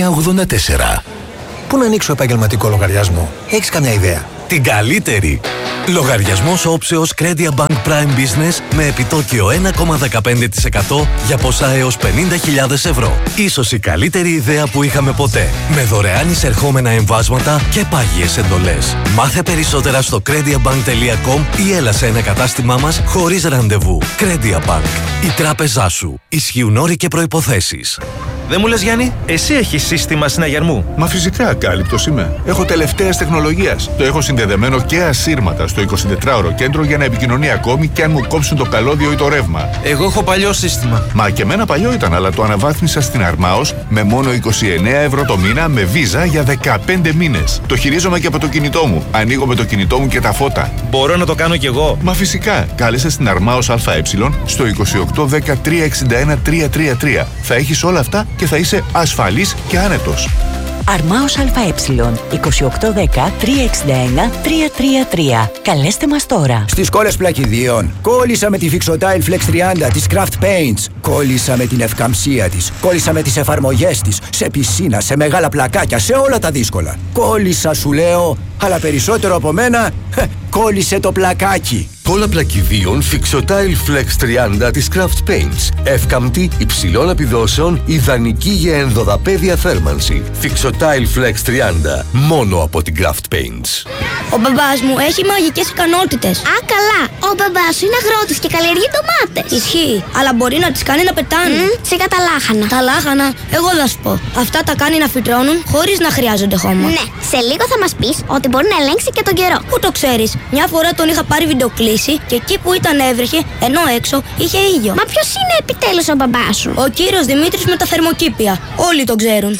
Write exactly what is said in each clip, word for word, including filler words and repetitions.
ογδόντα τέσσερα. Πού να ανοίξω επαγγελματικό λογαριασμό? Έχεις καμιά ιδέα? Την καλύτερη! Λογαριασμός όψεως Credia Bank Prime Business με επιτόκιο ένα κόμμα δεκαπέντε τοις εκατό για ποσά έως πενήντα χιλιάδες ευρώ. Ίσως η καλύτερη ιδέα που είχαμε ποτέ. Με δωρεάν εισερχόμενα εμβάσματα και πάγιες εντολές. Μάθε περισσότερα στο crediabank τελεία com ή έλα σε ένα κατάστημά μας χωρίς ραντεβού. Credia Bank. Η τράπεζά σου. Ισχύουν όροι και προϋποθέσεις. Δεν μου λες, Γιάννη, εσύ έχεις σύστημα συναγερμού? Μα φυσικά, ακάλυπτος είμαι. Έχω τελευταίας τεχνολογίας. Το έχω συνδεδεμένο και ασύρματα στο εικοσιτετράωρο κέντρο για να επικοινωνεί ακόμη και αν μου κόψουν το καλώδιο ή το ρεύμα. Εγώ έχω παλιό σύστημα. Μα και εμένα παλιό ήταν, αλλά το αναβάθμισα στην Αρμάος με μόνο είκοσι εννέα ευρώ το μήνα με Visa για δεκαπέντε μήνες. Το χειρίζομαι και από το κινητό μου. Ανοίγω με το κινητό μου και τα φώτα. Μπορώ να το κάνω κι εγώ? Μα φυσικά. Κάλεσε στην Αρμάος ΑΕ στο είκοσι οκτώ δέκα τριακόσια εξήντα ένα τριακόσια τριάντα τρία. Θα έχεις όλα αυτά και θα είσαι ασφαλής και άνετος. Αρμάος ΑΕ είκοσι οκτώ δέκα τριακόσια εξήντα ένα τριακόσια τριάντα τρία. Καλέστε μας τώρα. Στις κόλλες πλακιδίων κόλλησα με τη Fixotile Flex τριάντα της Craft Paints. Κόλλησα με την ευκαμψία της. Κόλλησα με τις εφαρμογές της. Σε πισίνα, σε μεγάλα πλακάκια, σε όλα τα δύσκολα. Κόλλησα σου λέω, αλλά περισσότερο από μένα κόλλησε το πλακάκι. Κόλλα πλακιδίων Fixotile Flex τριάντα της Craft Paints. Εύκαμπτη, υψηλών επιδόσεων, ιδανική για ενδοδαπέδια θέρμανση. Fixotile Flex τριάντα. Μόνο από την Craft Paints. Ο μπαμπάς μου έχει μαγικές ικανότητες. Α, καλά. Ο μπαμπάς σου είναι αγρότης και καλλιεργεί ντομάτες. Ισχύει, αλλά μπορεί να τις κάνει να πετάνε. Mm, σιγά τα λάχανα. Τα λάχανα, εγώ θα σου πω. Αυτά τα κάνει να φυτρώνουν χωρίς να χρειάζονται χώμα. Ναι, σε λίγο θα μας πεις ότι μπορεί να ελέγξει και τον καιρό. Πού το ξέρεις? Μια φορά τον είχα πάρει βιντεοκλήση και εκεί που ήταν έβρεχε, ενώ έξω είχε ήλιο. Μα ποιος είναι επιτέλους ο μπαμπάς σου? Ο κύριος Δημήτρης με τα θερμοκήπια. Όλοι τον ξέρουν.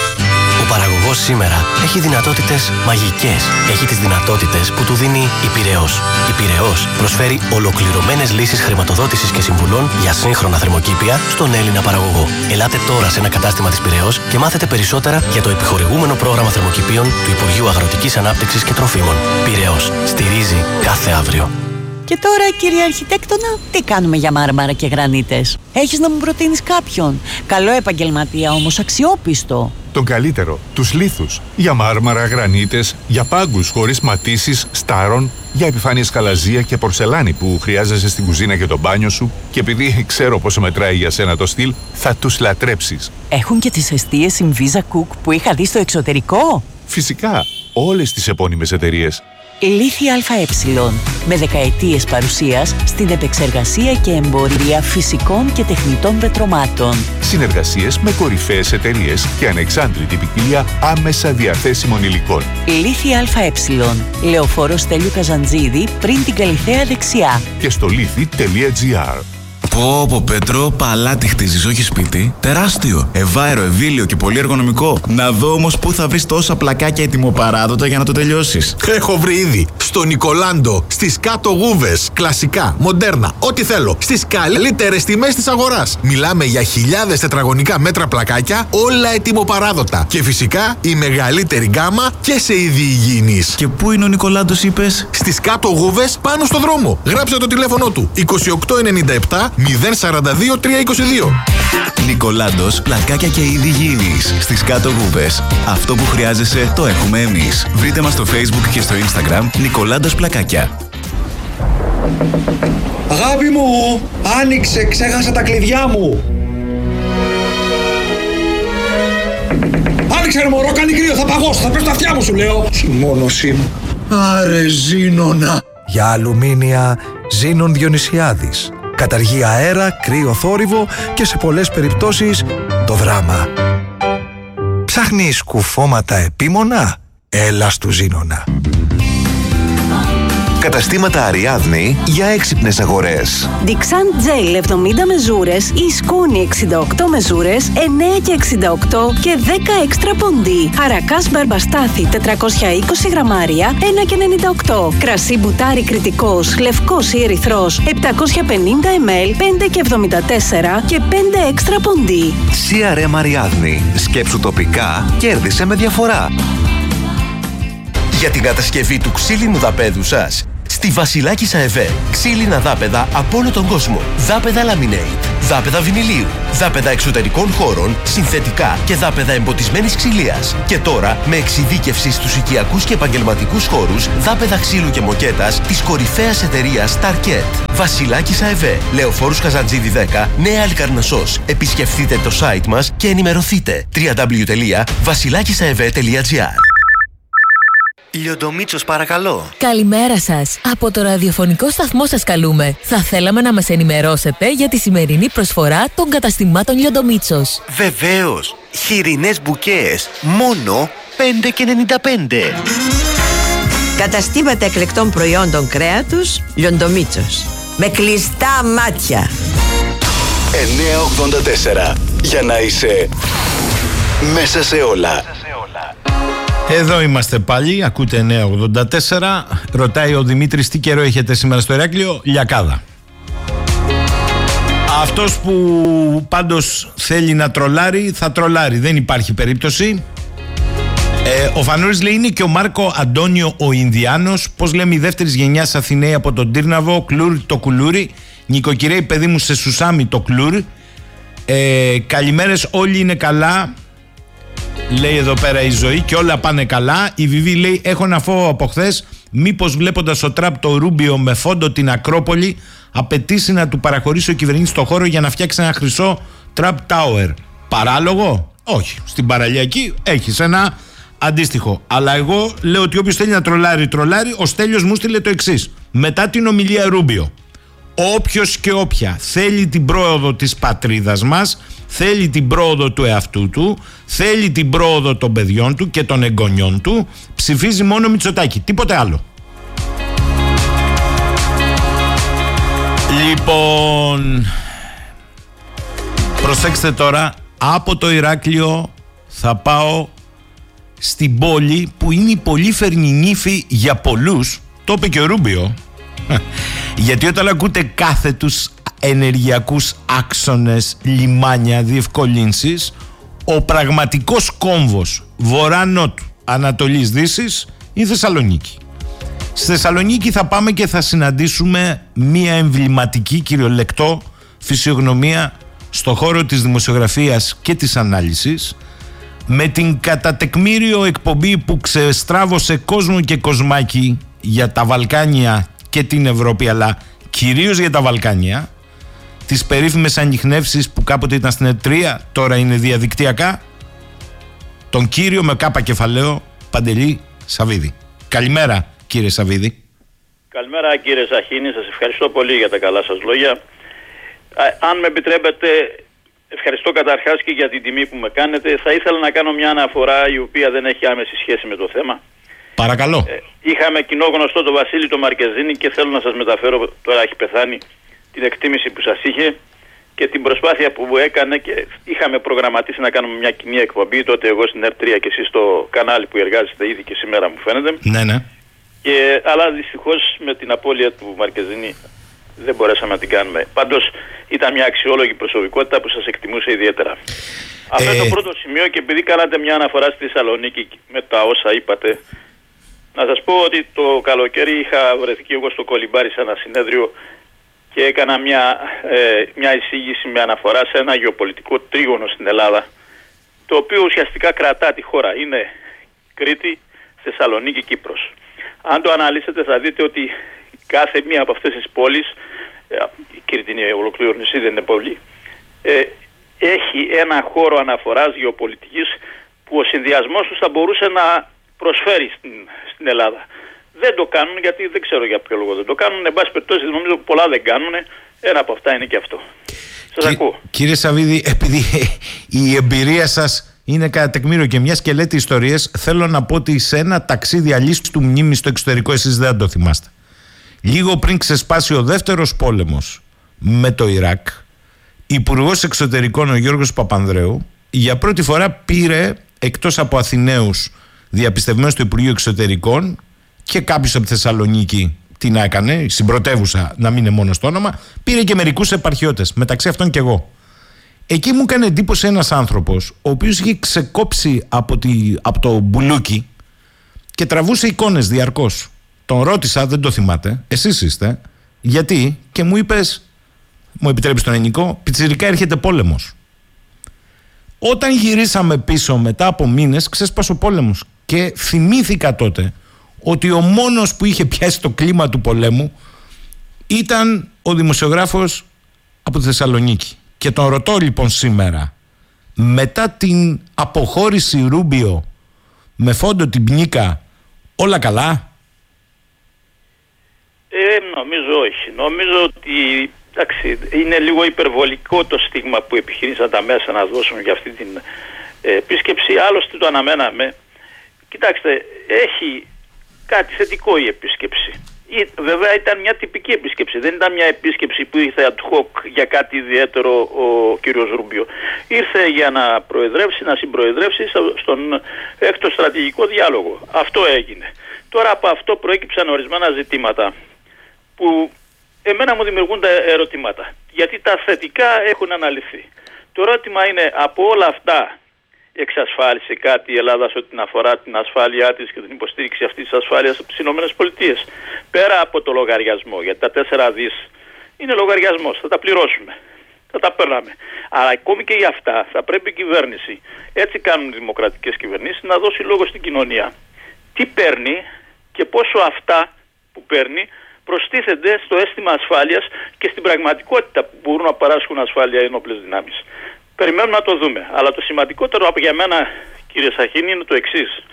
Ο παραγωγός σήμερα έχει δυνατότητες μαγικές. Έχει τις δυνατότητες που του δίνει η Πειραιώς. Η Πειραιώς προσφέρει ολοκληρωμένες λύσεις χρηματοδότησης και συμβουλών για σύγχρονα θερμοκήπια στον Έλληνα παραγωγό. Ελάτε τώρα σε ένα κατάστημα της Πειραιώς και μάθετε περισσότερα για το επιχορηγούμενο πρόγραμμα θερμοκηπίων του Υπουργείου Αγροτικής Ανάπτυξης και Τροφίμων. Πειραιώς. Στηρίζει κάθε αύριο. Και τώρα, κύριε Αρχιτέκτονα, τι κάνουμε για μάρμαρα και γρανίτες? Έχεις να μου προτείνεις κάποιον? Καλό επαγγελματία όμως, αξιόπιστο. Τον καλύτερο, τους λίθους. Για μάρμαρα, γρανίτες, για πάγκους χωρίς ματίσεις, στάρων, για επιφάνειες χαλαζία και πορσελάνη που χρειάζεσαι στην κουζίνα και το μπάνιο σου. Και επειδή ξέρω πόσο μετράει για σένα το στυλ, θα τους λατρέψεις. Έχουν και τις εστίες Inviza Cook που είχα δει στο εξωτερικό. Φυσικά, όλες τις επώνυμες εταιρείες. Λίθη ΑΕ, με δεκαετίες παρουσίας στην επεξεργασία και εμπορία φυσικών και τεχνητών πετρωμάτων. Συνεργασίες με κορυφαίες εταιρείες και ανεξάντλητη ποικιλία άμεσα διαθέσιμων υλικών. Λίθη ΑΕ, Λεωφόρος Στέλιου Καζαντζίδη, πριν την Καλιθέα δεξιά. Και στο λίθη τελεία τζι άρ. Πω πω Πέτρο, παλάτι χτίζεις, όχι σπίτι. Τεράστιο, ευάερο, ευήλιο και πολύ εργονομικό. Να δω όμως πού θα βρεις τόσα πλακάκια ετοιμοπαράδοτα για να το τελειώσεις. Έχω βρει ήδη. Στο Νικολάντο, στις κάτω γούβες. Κλασικά, μοντέρνα, ό,τι θέλω. Στις καλύτερες τιμές της αγοράς. Μιλάμε για χιλιάδες τετραγωνικά μέτρα πλακάκια, όλα ετοιμοπαράδοτα. Και φυσικά η μεγαλύτερη γκάμα και σε είδη υγιεινής. Και πού είναι ο Νικολάντος, είπες? Στις κάτω γούβες, πάνω στο δρόμο. Γράψε το τηλέφωνο του. είκοσι οκτώ ενενήντα επτά μηδέν σαράντα δύο τριακόσια είκοσι δύο. Νικολάντος, πλακάκια και είδη υγιεινής στις κάτω γούβες. Αυτό που χρειάζεσαι το έχουμε εμείς. Βρείτε μας στο Facebook και στο Instagram Νικολάντος Πλακάκια. Αγάπη μου, άνοιξε, ξέχασα τα κλειδιά μου. Άνοιξε ρε μωρό, κάνει κρύο, θα παγώσω, θα πέσω τα αυτιά μου σου λέω. Συμμόνωσή μου. Άρε Ζήνονα. Για αλουμίνια Ζήνων Διονυσιάδης. Καταργεί αέρα, κρύο θόρυβο και σε πολλές περιπτώσεις το δράμα. Ψάχνεις κουφώματα επίμονα? Έλα στου Ζήνονα. Καταστήματα Αριάδνη για έξυπνες αγορές. Dixant Gel εβδομήντα μεζούρες ή σκόνη εξήντα οκτώ μεζούρες, εννέα και εξήντα οκτώ και δέκα έξτρα ποντί. Αρακάς μπαρμπαστάθη τετρακόσια είκοσι γραμμάρια, ένα και ενενήντα οκτώ. Κρασί μπουτάρι κριτικός, λευκός ή ερυθρός, επτακόσια πενήντα μιλιλίτρα, πέντε και εβδομήντα τέσσερα και πέντε έξτρα ποντί. σι αρ εμ Αριάδνη. Σκέψου τοπικά, κέρδισε με διαφορά. Για την κατασκευή του ξύλινου δαπέδου σας, Στη Βασιλάκης ΑΕΒ, ξύλινα δάπεδα από όλο τον κόσμο. Δάπεδα laminate, δάπεδα βινιλίου, δάπεδα εξωτερικών χώρων, συνθετικά και δάπεδα εμποτισμένης ξυλίας. Και τώρα με εξειδίκευση στους οικιακούς και επαγγελματικούς χώρους, δάπεδα ξύλου και μοκέτας της κορυφαίας εταιρείας Starket. Βασιλάκης ΑΕΒ, Λεωφόρους Καζαντζίδη δέκα, Νέα Αλικαρνασσός. Επισκεφτείτε το site μας και ενημερωθείτε. double-u double-u double-u τελεία βασιλάκισαεβ τελεία τζι άρ. Λιοντομίτσος, παρακαλώ. Καλημέρα σας. Από το ραδιοφωνικό σταθμό σας καλούμε. Θα θέλαμε να μας ενημερώσετε για τη σημερινή προσφορά των καταστημάτων Λιοντομίτσος. Βεβαίως. Χοιρινές μπουκές. Μόνο πέντε και ενενήντα πέντε. Καταστήματα εκλεκτών προϊόντων κρέατος Λιοντομίτσος. Με κλειστά μάτια. εννιακόσια ογδόντα τέσσερα. Για να είσαι μέσα σε όλα. Εδώ είμαστε πάλι, ακούτε εννιακόσια ογδόντα τέσσερα. Ρωτάει ο Δημήτρης τι καιρό έχετε σήμερα στο Ηράκλειο. Λιακάδα. Αυτός που πάντως θέλει να τρολάρει, θα τρολάρει. Δεν υπάρχει περίπτωση. Ε, ο Φανούρης λέει είναι και ο Μάρκο Αντώνιο ο Ινδιάνος. Πώς λέμε η δεύτερης γενιάς Αθηναίοι από τον Τύρναβο. Κλούρ το κουλούρι. Νοικοκυρέοι παιδί μου σε Σουσάμι το κλούρ. Ε, καλημέρες, όλοι είναι καλά. Λέει εδώ πέρα η Ζωή και όλα πάνε καλά. Η Βιβί λέει έχω ένα φόβο από χθες. Μήπως βλέποντας το τραπ το Ρούμπιο με φόντο την Ακρόπολη απαιτήσει να του παραχωρήσει ο κυβερνήτης το χώρο για να φτιάξει ένα χρυσό τραπ τάουερ. Παράλογο? Όχι. Στην παραλιακή έχεις ένα αντίστοιχο. Αλλά εγώ λέω ότι όποιος θέλει να τρολάρει, τρολάρει. Ο Στέλιος μου στείλε το εξής. Μετά την ομιλία Ρούμπιο, όποιος και όποια θέλει την πρόοδο της πατρίδας μας, θέλει την πρόοδο του εαυτού του, θέλει την πρόοδο των παιδιών του και των εγγονιών του, ψηφίζει μόνο Μητσοτάκη, τίποτε άλλο. Λοιπόν, προσέξτε τώρα, από το Ηράκλειο θα πάω στην πόλη που είναι η πολύφερνη νύφη για πολλούς, το είπε και ο Ρούμπιο, γιατί όταν ακούτε κάθετους ενεργειακούς άξονες, λιμάνια, διευκολύνσεις, ο πραγματικός κόμβος βορρά-νότου, Ανατολής, Δύσης είναι η Θεσσαλονίκη. Στη Θεσσαλονίκη θα πάμε και θα συναντήσουμε μία εμβληματική κυριολεκτό φυσιογνωμία στο χώρο της δημοσιογραφίας και της ανάλυσης, με την κατά τεκμήριο εκπομπή που ξεστράβωσε κόσμο και κοσμάκι για τα Βαλκάνια και την Ευρώπη, αλλά κυρίως για τα Βαλκάνια, τις περίφημες ανιχνεύσεις που κάποτε ήταν στην ΕΤΡΙΑ, τώρα είναι διαδικτυακά, τον κύριο με κάπα κεφαλαίο Παντελή Σαββίδη. Καλημέρα κύριε Σαββίδη. Καλημέρα κύριε Ζαχίνη, σας ευχαριστώ πολύ για τα καλά σας λόγια. Αν με επιτρέπετε, ευχαριστώ καταρχάς και για την τιμή που με κάνετε. Θα ήθελα να κάνω μια αναφορά η οποία δεν έχει άμεση σχέση με το θέμα. Παρακαλώ. Ε, είχαμε κοινό γνωστό τον Βασίλη τον Μαρκεζίνη και θέλω να σας μεταφέρω, τώρα έχει πεθάνει, την εκτίμηση που σας είχε και την προσπάθεια που έκανε και είχαμε προγραμματίσει να κάνουμε μια κοινή εκπομπή, τότε εγώ στην ΕΡΤ τρία και εσείς στο κανάλι που εργάζεστε ήδη και σήμερα μου φαίνεται. Ναι, ναι. Και, αλλά δυστυχώς με την απώλεια του Μαρκεζίνη δεν μπορέσαμε να την κάνουμε. Πάντως ήταν μια αξιόλογη προσωπικότητα που σας εκτιμούσε ιδιαίτερα. Ε... Αυτό είναι το πρώτο σημείο και επειδή κάνατε μια αναφορά στη Θεσσαλονίκη με τα όσα είπατε, να σας πω ότι το καλοκαίρι είχα βρεθεί και εγώ στο Κολυμπάρι σε ένα συνέδριο και έκανα μια, ε, μια εισήγηση με αναφορά σε ένα γεωπολιτικό τρίγωνο στην Ελλάδα, το οποίο ουσιαστικά κρατά τη χώρα. Είναι Κρήτη, Θεσσαλονίκη, Κύπρος. Αν το αναλύσετε θα δείτε ότι κάθε μία από αυτές τις πόλεις, ε, η Κρήτη είναι ολοκλήρω νησί, δεν είναι πολύ, ε, έχει ένα χώρο αναφοράς γεωπολιτικής που ο συνδυασμός τους θα μπορούσε να προσφέρει στην, στην Ελλάδα. Δεν το κάνουν γιατί δεν ξέρω για ποιο λόγο δεν το κάνουν. Εν πάση περιπτώσει νομίζω πολλά δεν κάνουν. Ένα από αυτά είναι και αυτό. Σας Κι, ακούω. Κύριε Σαββίδη, επειδή η εμπειρία σας είναι κατά τεκμήριο και μια και λέτε ιστορίες, θέλω να πω ότι σε ένα ταξίδι αλής του μνήμης στο εξωτερικό, εσείς δεν το θυμάστε, λίγο πριν ξεσπάσει ο δεύτερος πόλεμος με το Ιράκ, υπουργός εξωτερικών ο Γιώργος Παπανδρέου για πρώτη φορά πήρε, εκτός από Αθηναίους διαπιστευμένους του Υπουργείου Εξωτερικών και κάποιος από τη Θεσσαλονίκη την έκανε, η συμπρωτεύουσα να μην είναι μόνο στο όνομα, πήρε και μερικούς επαρχιώτες, μεταξύ αυτών και εγώ. Εκεί μου έκανε εντύπωση ένας άνθρωπος, ο οποίος είχε ξεκόψει από, τη, από το μπουλούκι και τραβούσε εικόνες διαρκώς. τον ρώτησα, δεν το θυμάται, εσείς είστε, γιατί, και μου είπες, μου επιτρέπεις τον ελληνικό, πιτσιρικά έρχεται πόλεμος. Όταν γυρίσαμε πίσω μετά από μήνες, ξέσπασε ο πόλεμος και θυμήθηκα τότε ότι ο μόνος που είχε πιάσει το κλίμα του πολέμου ήταν ο δημοσιογράφος από τη Θεσσαλονίκη. Και τον ρωτώ λοιπόν σήμερα, μετά την αποχώρηση Ρούμπιο με φόντο την Πνίκα, όλα καλά? Ε, νομίζω όχι. Νομίζω ότι εντάξει, είναι λίγο υπερβολικό το στίγμα που επιχειρήσαν τα μέσα να δώσουν για αυτή την ε, επίσκεψη. Άλλωστε το αναμέναμε. Κοιτάξτε, έχει κάτι θετικό η επίσκεψη. Βέβαια ήταν μια τυπική επίσκεψη, δεν ήταν μια επίσκεψη που ήρθε ad hoc για κάτι ιδιαίτερο ο κύριος Ρούμπιο. Ήρθε για να προεδρεύσει, να συμπροεδρεύσει στον έκτο στρατηγικό διάλογο. Αυτό έγινε. Τώρα από αυτό προέκυψαν ορισμένα ζητήματα που εμένα μου δημιουργούν τα ερωτήματα. Γιατί τα θετικά έχουν αναλυθεί. Το ερώτημα είναι, από όλα αυτά εξασφάλισε κάτι η Ελλάδα σε ό,τι αφορά την ασφάλειά της και την υποστήριξη αυτής της ασφάλειας από τις ΗΠΑ? Πέρα από το λογαριασμό, γιατί τα τέσσερα δις είναι λογαριασμός, θα τα πληρώσουμε, θα τα παίρναμε. Αλλά ακόμη και για αυτά θα πρέπει η κυβέρνηση, έτσι κάνουν οι δημοκρατικές κυβερνήσεις, να δώσει λόγο στην κοινωνία. Τι παίρνει και πόσο αυτά που παίρνει προστίθενται στο αίσθημα ασφάλειας και στην πραγματικότητα που μπορούν να παράσχουν ασφάλεια οι ενόπλες δυνάμεις. Περιμένουμε να το δούμε. Αλλά το σημαντικότερο για μένα, κύριε Σαχίνη, είναι το εξής.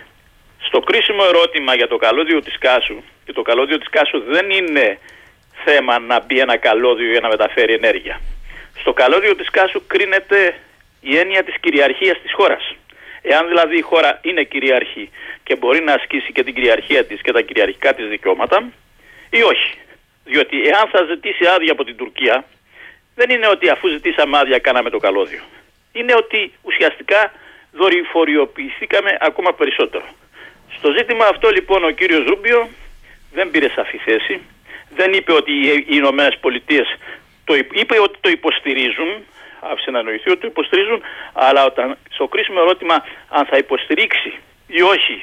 Στο κρίσιμο ερώτημα για το καλώδιο της Κάσου, και το καλώδιο της Κάσου δεν είναι θέμα να μπει ένα καλώδιο για να μεταφέρει ενέργεια. Στο καλώδιο της Κάσου κρίνεται η έννοια της κυριαρχίας της χώρας. Εάν δηλαδή η χώρα είναι κυρίαρχη και μπορεί να ασκήσει και την κυριαρχία της και τα κυριαρχικά της δικαιώματα, ή όχι. Διότι εάν θα ζητήσει άδεια από την Τουρκία, δεν είναι ότι αφού ζητήσαμε άδεια κάναμε το καλώδιο. Είναι ότι ουσιαστικά δορυφοριοποιηθήκαμε ακόμα περισσότερο. Στο ζήτημα αυτό λοιπόν ο κύριος Ρούμπιο δεν πήρε σαφή θέση. Δεν είπε ότι οι Ηνωμένες Πολιτείες το είπε ότι το υποστηρίζουν, άφησε να νοηθεί ότι το υποστηρίζουν, αλλά όταν στο κρίσιμο ερώτημα αν θα υποστηρίξει ή όχι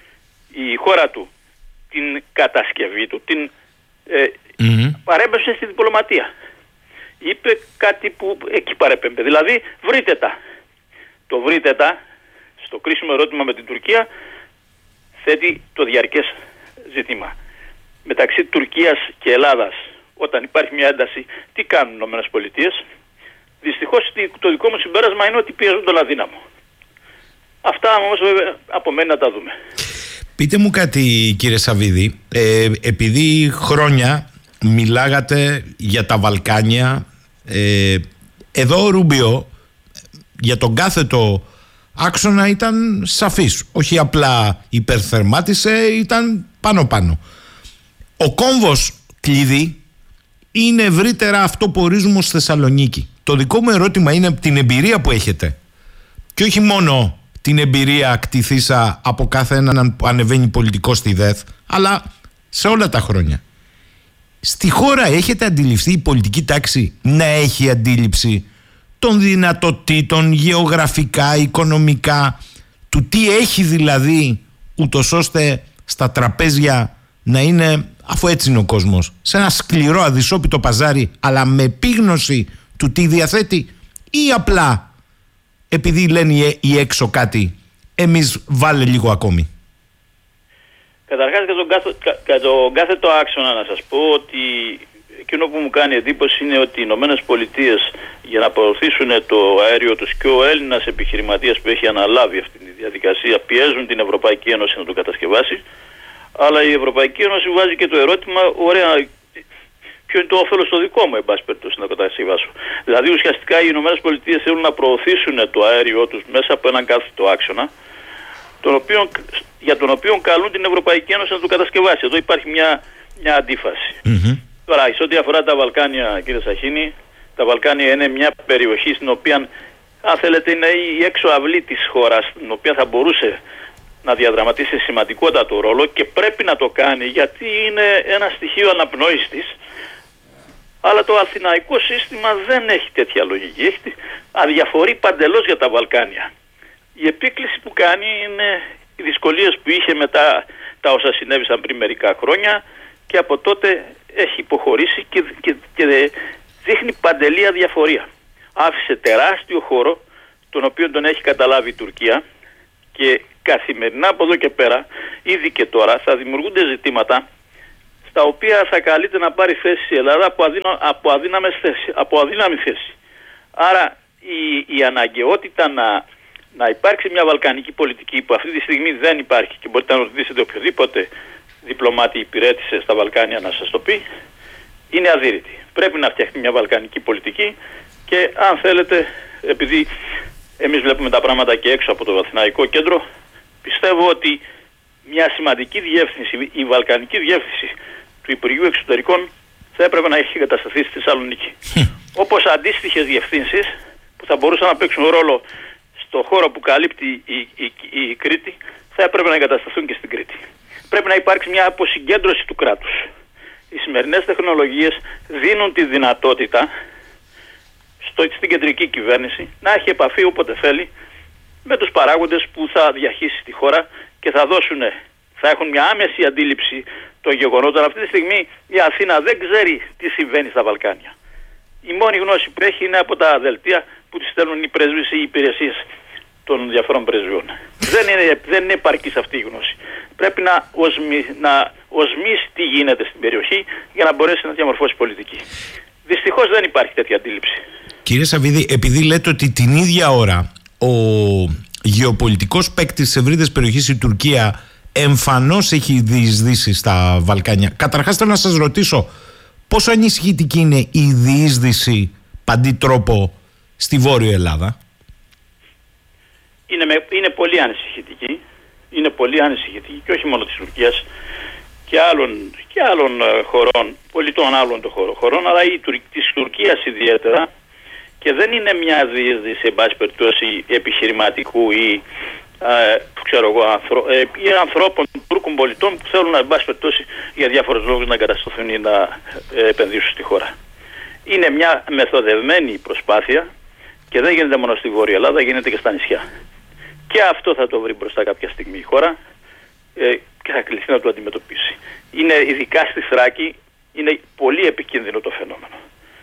η χώρα του την κατασκευή του, την ε, mm-hmm. παρέμπεψε στη διπλωματία. Είπε κάτι που εκεί παρέπεμπε. Δηλαδή βρείτε τα. Το βρείτε τα στο κρίσιμο ερώτημα με την Τουρκία θέτει το διαρκές ζήτημα. Μεταξύ Τουρκίας και Ελλάδας, όταν υπάρχει μια ένταση, τι κάνουν οι ΗΠΑ? Δυστυχώς το δικό μου συμπέρασμα είναι ότι πιέζουν τον αδύναμο. Αυτά όμως βέβαια απομένει να τα δούμε. Πείτε μου κάτι, κύριε Σαββίδη, ε, επειδή χρόνια μιλάγατε για τα Βαλκάνια, ε, εδώ ο Ρούμπιο για τον κάθετο άξονα ήταν σαφής, όχι απλά υπερθερμάτισε, ήταν πάνω πάνω. Ο κόμβος κλειδί είναι ευρύτερα αυτό που ορίζουμε ως Θεσσαλονίκη. Το δικό μου ερώτημα είναι την εμπειρία που έχετε και όχι μόνο την εμπειρία κτηθήσα από κάθε έναν που ανεβαίνει πολιτικό στη ΔΕΘ, αλλά σε όλα τα χρόνια. Στη χώρα έχετε αντιληφθεί η πολιτική τάξη να έχει αντίληψη των δυνατοτήτων γεωγραφικά, οικονομικά, του τι έχει δηλαδή, ούτως ώστε στα τραπέζια να είναι, αφού έτσι είναι ο κόσμος, σε ένα σκληρό αδυσόπιτο παζάρι, αλλά με επίγνωση του τι διαθέτει, ή απλά επειδή λένε οι έξω κάτι, εμείς βάλε λίγο ακόμη? Καταρχάς για τον, κάθε, για τον κάθετο άξονα να σας πω ότι εκείνο που μου κάνει εντύπωση είναι ότι οι Ηνωμένες Πολιτείες για να προωθήσουν το αέριο τους και ο Έλληνας επιχειρηματίας που έχει αναλάβει αυτή τη διαδικασία πιέζουν την Ευρωπαϊκή Ένωση να το κατασκευάσει, αλλά η Ευρωπαϊκή Ένωση βάζει και το ερώτημα, ωραία, ποιο είναι το όφελος το δικό μου, εν πάση περιπτώσει, να το κατασκευάσω. Δηλαδή ουσιαστικά οι Ηνωμένες Πολιτείες θέλουν να προωθήσουν το αέριό τους μέσα από έναν κάθετο άξονα, τον οποίο, για τον οποίο καλούν την Ευρωπαϊκή Ένωση να το κατασκευάσει. Εδώ υπάρχει μια, μια αντίφαση. Mm-hmm. Τώρα, σε ό,τι αφορά τα Βαλκάνια, κύριε Σαχίνη, τα Βαλκάνια είναι μια περιοχή στην οποία, αν θέλετε, είναι η έξω αυλή της χώρας, στην οποία θα μπορούσε να διαδραματίσει σημαντικότατο ρόλο και πρέπει να το κάνει γιατί είναι ένα στοιχείο αναπνοής της. Αλλά το αθηναϊκό σύστημα δεν έχει τέτοια λογική. Έχει, αδιαφορεί παντελώς για τα Βαλκάνια. Η επίκληση που κάνει είναι οι δυσκολίες που είχε μετά τα όσα συνέβησαν πριν μερικά χρόνια, και από τότε έχει υποχωρήσει και, και, και δείχνει παντελή αδιαφορία. Άφησε τεράστιο χώρο, τον οποίο τον έχει καταλάβει η Τουρκία, και καθημερινά από εδώ και πέρα, ήδη και τώρα, θα δημιουργούνται ζητήματα στα οποία θα καλείται να πάρει θέση η Ελλάδα από, αδύνο, από, αδύναμες θέση, από αδύναμη θέση. Άρα η, η αναγκαιότητα να, να υπάρξει μια βαλκανική πολιτική, που αυτή τη στιγμή δεν υπάρχει, και μπορείτε να ρωτήσετε οποιοδήποτε διπλωμάτη υπηρέτησε στα Βαλκάνια να σας το πει, είναι αδύρυτη. Πρέπει να φτιαχτεί μια βαλκανική πολιτική, και αν θέλετε, επειδή εμείς βλέπουμε τα πράγματα και έξω από το Αθηναϊκό Κέντρο, πιστεύω ότι μια σημαντική διεύθυνση, η βαλκανική διεύθυνση του Υπουργείου Εξωτερικών, θα έπρεπε να έχει εγκατασταθεί στη Θεσσαλονίκη. Όπως αντίστοιχες διευθύνσεις που θα μπορούσαν να παίξουν ρόλο στο χώρο που καλύπτει η, η, η, η Κρήτη, θα έπρεπε να εγκατασταθούν και στην Κρήτη. Πρέπει να υπάρξει μια αποσυγκέντρωση του κράτους. Οι σημερινές τεχνολογίες δίνουν τη δυνατότητα στο, στην κεντρική κυβέρνηση να έχει επαφή όποτε θέλει με τους παράγοντες που θα διαχύσει τη χώρα και θα δώσουν, θα έχουν μια άμεση αντίληψη των γεγονότων. Αυτή τη στιγμή η Αθήνα δεν ξέρει τι συμβαίνει στα Βαλκάνια. Η μόνη γνώση που έχει είναι από τα δελτία που τις στέλνουν οι πρέσβεις ή οι υπηρεσίες των διαφορών πρεσβειών. Δεν είναι, δεν είναι επαρκής αυτή η γνώση. Πρέπει να, οσμι, να οσμίσει τι γίνεται στην περιοχή για να μπορέσει να διαμορφώσει πολιτική. Δυστυχώς δεν υπάρχει τέτοια αντίληψη. Κύριε Σαββίδη, επειδή λέτε ότι την ίδια ώρα ο γεωπολιτικός παίκτης της ευρύτερης περιοχής, η Τουρκία, εμφανώς έχει διεισδύσει στα Βαλκάνια, καταρχάς θέλω να σας ρωτήσω πόσο ανησυχητική είναι η διείσδυση παντί τρόπο στη Βόρειο Ελλάδα? Είναι, με, είναι πολύ ανησυχητική. Είναι πολύ ανησυχητική, και όχι μόνο της Τουρκίας, και άλλων, και άλλων χωρών, πολιτών άλλων των χωρών, αλλά η, της Τουρκίας ιδιαίτερα. Και δεν είναι μια διείσδυση, εν πάση περιπτώσει, επιχειρηματικού ή, ε, ξέρω εγώ, ανθρω, ε, ή ανθρώπων, Τούρκων πολιτών που θέλουν, εν πάση περιπτώσει, για διάφορους λόγους να εγκατασταθούν ή να ε, επενδύσουν στη χώρα. Είναι μια μεθοδευμένη προσπάθεια, και δεν γίνεται μόνο στη Βόρεια Ελλάδα, γίνεται και στα νησιά. Και αυτό θα το βρει μπροστά κάποια στιγμή η χώρα ε, και θα κληθεί να το αντιμετωπίσει. Είναι, ειδικά στη Θράκη, είναι πολύ επικίνδυνο το φαινόμενο.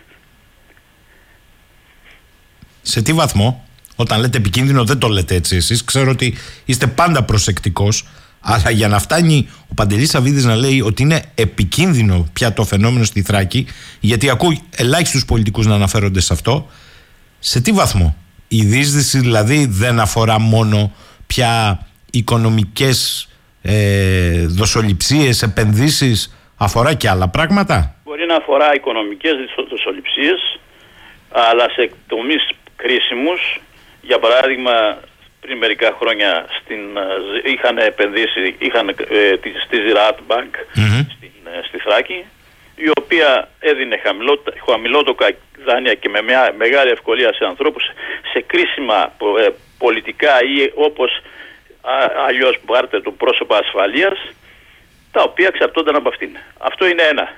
Σε τι βαθμό? Όταν λέτε επικίνδυνο δεν το λέτε έτσι εσείς. Ξέρω ότι είστε πάντα προσεκτικός, αλλά για να φτάνει ο Παντελής Σαββίδης να λέει ότι είναι επικίνδυνο πια το φαινόμενο στη Θράκη, γιατί ακούει ελάχιστους πολιτικούς να αναφέρονται σε αυτό, σε τι βαθμό? Η διείσδυση δηλαδή δεν αφορά μόνο πια οικονομικές ε, δοσοληψίες, επενδύσεις, αφορά και άλλα πράγματα? Μπορεί να αφορά οικονομικές δοσοληψίες, αλλά σε τομείς κρίσιμους. Για παράδειγμα, πριν μερικά χρόνια στην, είχαν επενδύσει είχαν, ε, στη Ziraat Bank mm-hmm. στην, στη Θράκη, η οποία έδινε χαμηλό, χαμηλότοκα δάνεια και με μια μεγάλη ευκολία σε ανθρώπους σε κρίσιμα ε, πολιτικά ή όπως α, αλλιώς πάρτε το πρόσωπα ασφαλείας, τα οποία εξαρτώνταν από αυτήν. Αυτό είναι ένα.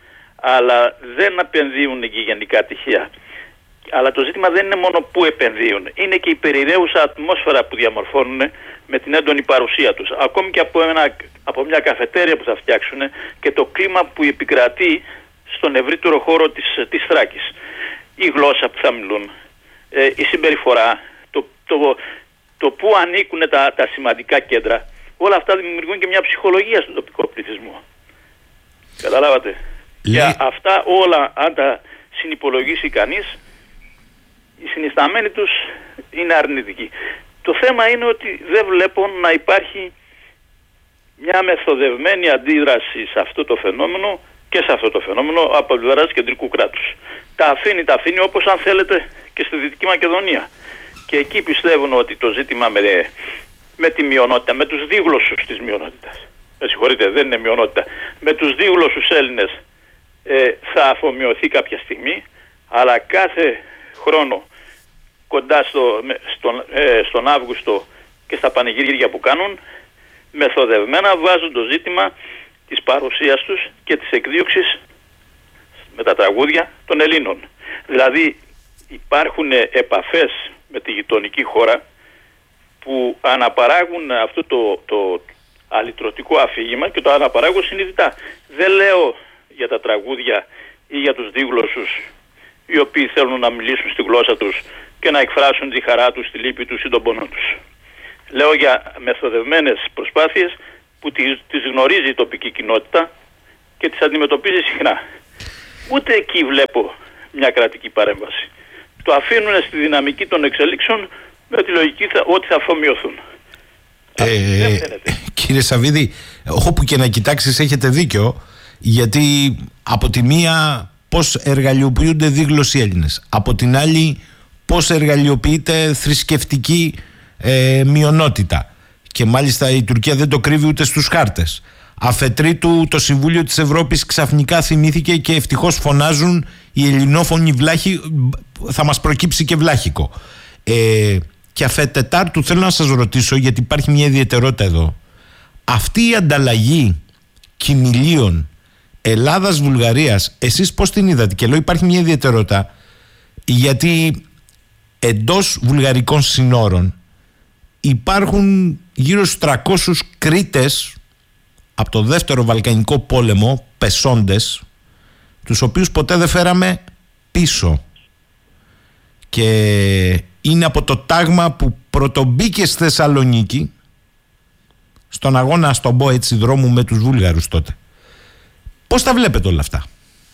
Αλλά δεν επενδύουν και γενικά τυχαία. Αλλά το ζήτημα δεν είναι μόνο που επενδύουν. Είναι και η περιραίουσα ατμόσφαιρα που διαμορφώνουν με την έντονη παρουσία τους. Ακόμη και από, ένα, από μια καφετέρια που θα φτιάξουν και το κλίμα που επικρατεί στον ευρύτερο χώρο της, της Θράκης. Η γλώσσα που θα μιλούν, ε, η συμπεριφορά, το, το, το που ανήκουν τα, τα σημαντικά κέντρα. Όλα αυτά δημιουργούν και μια ψυχολογία στον τοπικό πληθυσμό. Καταλάβατε. Λέ... Και αυτά όλα, αν τα συνυπολογίσει κανείς, οι συνισταμένοι τους είναι αρνητικοί. Το θέμα είναι ότι δεν βλέπω να υπάρχει μια μεθοδευμένη αντίδραση σε αυτό το φαινόμενο και σε αυτό το φαινόμενο από πλευράς κεντρικού κράτους. Τα αφήνει, τα αφήνει όπως αν θέλετε και στη Δυτική Μακεδονία. Και εκεί πιστεύουν ότι το ζήτημα με, με τη μειονότητα, με τους δίγλωσσους της μειονότητας, με συγχωρείτε, δεν είναι μειονότητα, με τους δίγλωσσους Έλληνες ε, θα αφομοιωθεί κάποια στιγμή, αλλά κάθε χρόνο κοντά στο, στον, ε, στον Αύγουστο και στα πανηγύρια που κάνουν, μεθοδευμένα βάζουν το ζήτημα της παρουσίας τους και της εκδίωξης με τα τραγούδια των Ελλήνων. Δηλαδή υπάρχουν επαφές με τη γειτονική χώρα που αναπαράγουν αυτό το, το αλυτρωτικό αφήγημα και το αναπαράγουν συνειδητά. Δεν λέω για τα τραγούδια ή για τους δίγλωσσους οι οποίοι θέλουν να μιλήσουν στη γλώσσα τους και να εκφράσουν τη χαρά τους, τη λύπη τους ή τον πόνο τους. Λέω για μεθοδευμένες προσπάθειες που τις γνωρίζει η τοπική κοινότητα και τις αντιμετωπίζει συχνά. Ούτε εκεί βλέπω μια κρατική παρέμβαση. Το αφήνουν στη δυναμική των εξελίξεων με τη λογική θα, ότι θα αφομοιωθούν. Ε, κύριε Σαββίδη, όπου και να κοιτάξεις έχετε δίκιο, γιατί από τη μία πώς εργαλειοποιούνται δίγλωσσοι Έλληνες, από την άλλη πώς εργαλειοποιείται θρησκευτική ε, μειονότητα, και μάλιστα η Τουρκία δεν το κρύβει ούτε στους χάρτες. Αφετρίτου το Συμβούλιο της Ευρώπης ξαφνικά θυμήθηκε και ευτυχώς φωνάζουν οι ελληνόφωνοι βλάχοι, θα μας προκύψει και βλάχικο. Ε, και αφετετάρτου θέλω να σας ρωτήσω, γιατί υπάρχει μια ιδιαιτερότητα εδώ. Αυτή η ανταλλαγή κυμηλίων Ελλάδας-Βουλγαρίας, εσείς πώς την είδατε? Και λέω υπάρχει μια ιδιαιτερότητα, γιατί εντός βουλγαρικών συνόρων υπάρχουν γύρω στους τριακόσιους Κρήτες από το δεύτερο Βαλκανικό πόλεμο, πεσόντες, τους οποίους ποτέ δεν φέραμε πίσω. Και είναι από το τάγμα που πρωτομπήκε στη Θεσσαλονίκη στον αγώνα, στον πω έτσι, δρόμου με τους Βούλγαρους τότε. Πώς τα βλέπετε όλα αυτά?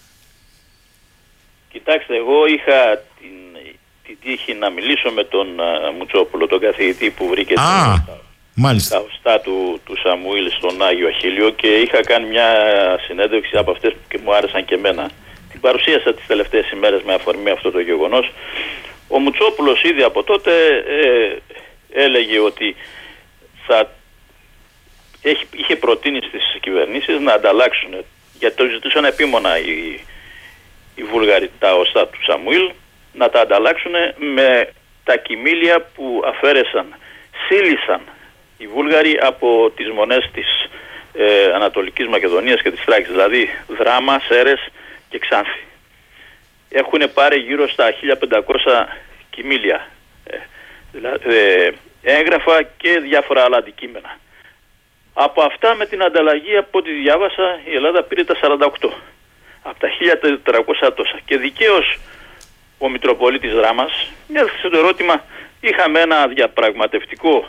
Κοιτάξτε, εγώ είχα την, την τύχη να μιλήσω με τον uh, Μουτσόπουλο, τον καθηγητή που βρήκε Α, τα, μάλιστα. τα οστά του, του Σαμουήλ στον Άγιο Αχίλιο, και είχα κάνει μια συνέντευξη από αυτές που μου άρεσαν και εμένα. Την παρουσίασα τις τελευταίες ημέρες με αφορμή αυτό το γεγονός. Ο Μουτσόπουλος ήδη από τότε ε, έλεγε ότι θα έχει, είχε προτείνει στις κυβερνήσεις να ανταλλάξουν, γιατί το ζητούσαν επίμονα οι, οι Βούλγαροι τα οστά του Σαμουήλ, να τα ανταλλάξουν με τα κυμήλια που αφαίρεσαν, σύλλησαν οι Βούλγαροι από τις μονές της ε, Ανατολικής Μακεδονίας και της Θράκης, δηλαδή Δράμα, Σέρες και Ξάνθη. Έχουν πάρει γύρω στα χίλια πεντακόσια κυμήλια, ε, δηλαδή, ε, έγγραφα και διάφορα άλλα αντικείμενα. Από αυτά, με την ανταλλαγή, από ό,τι διάβασα, η Ελλάδα πήρε τα σαράντα οκτώ από τα χίλια τετρακόσια τόσα. Και δικαίως ο Μητροπολίτης Δράμας έθεσε το ερώτημα, είχαμε ένα διαπραγματευτικό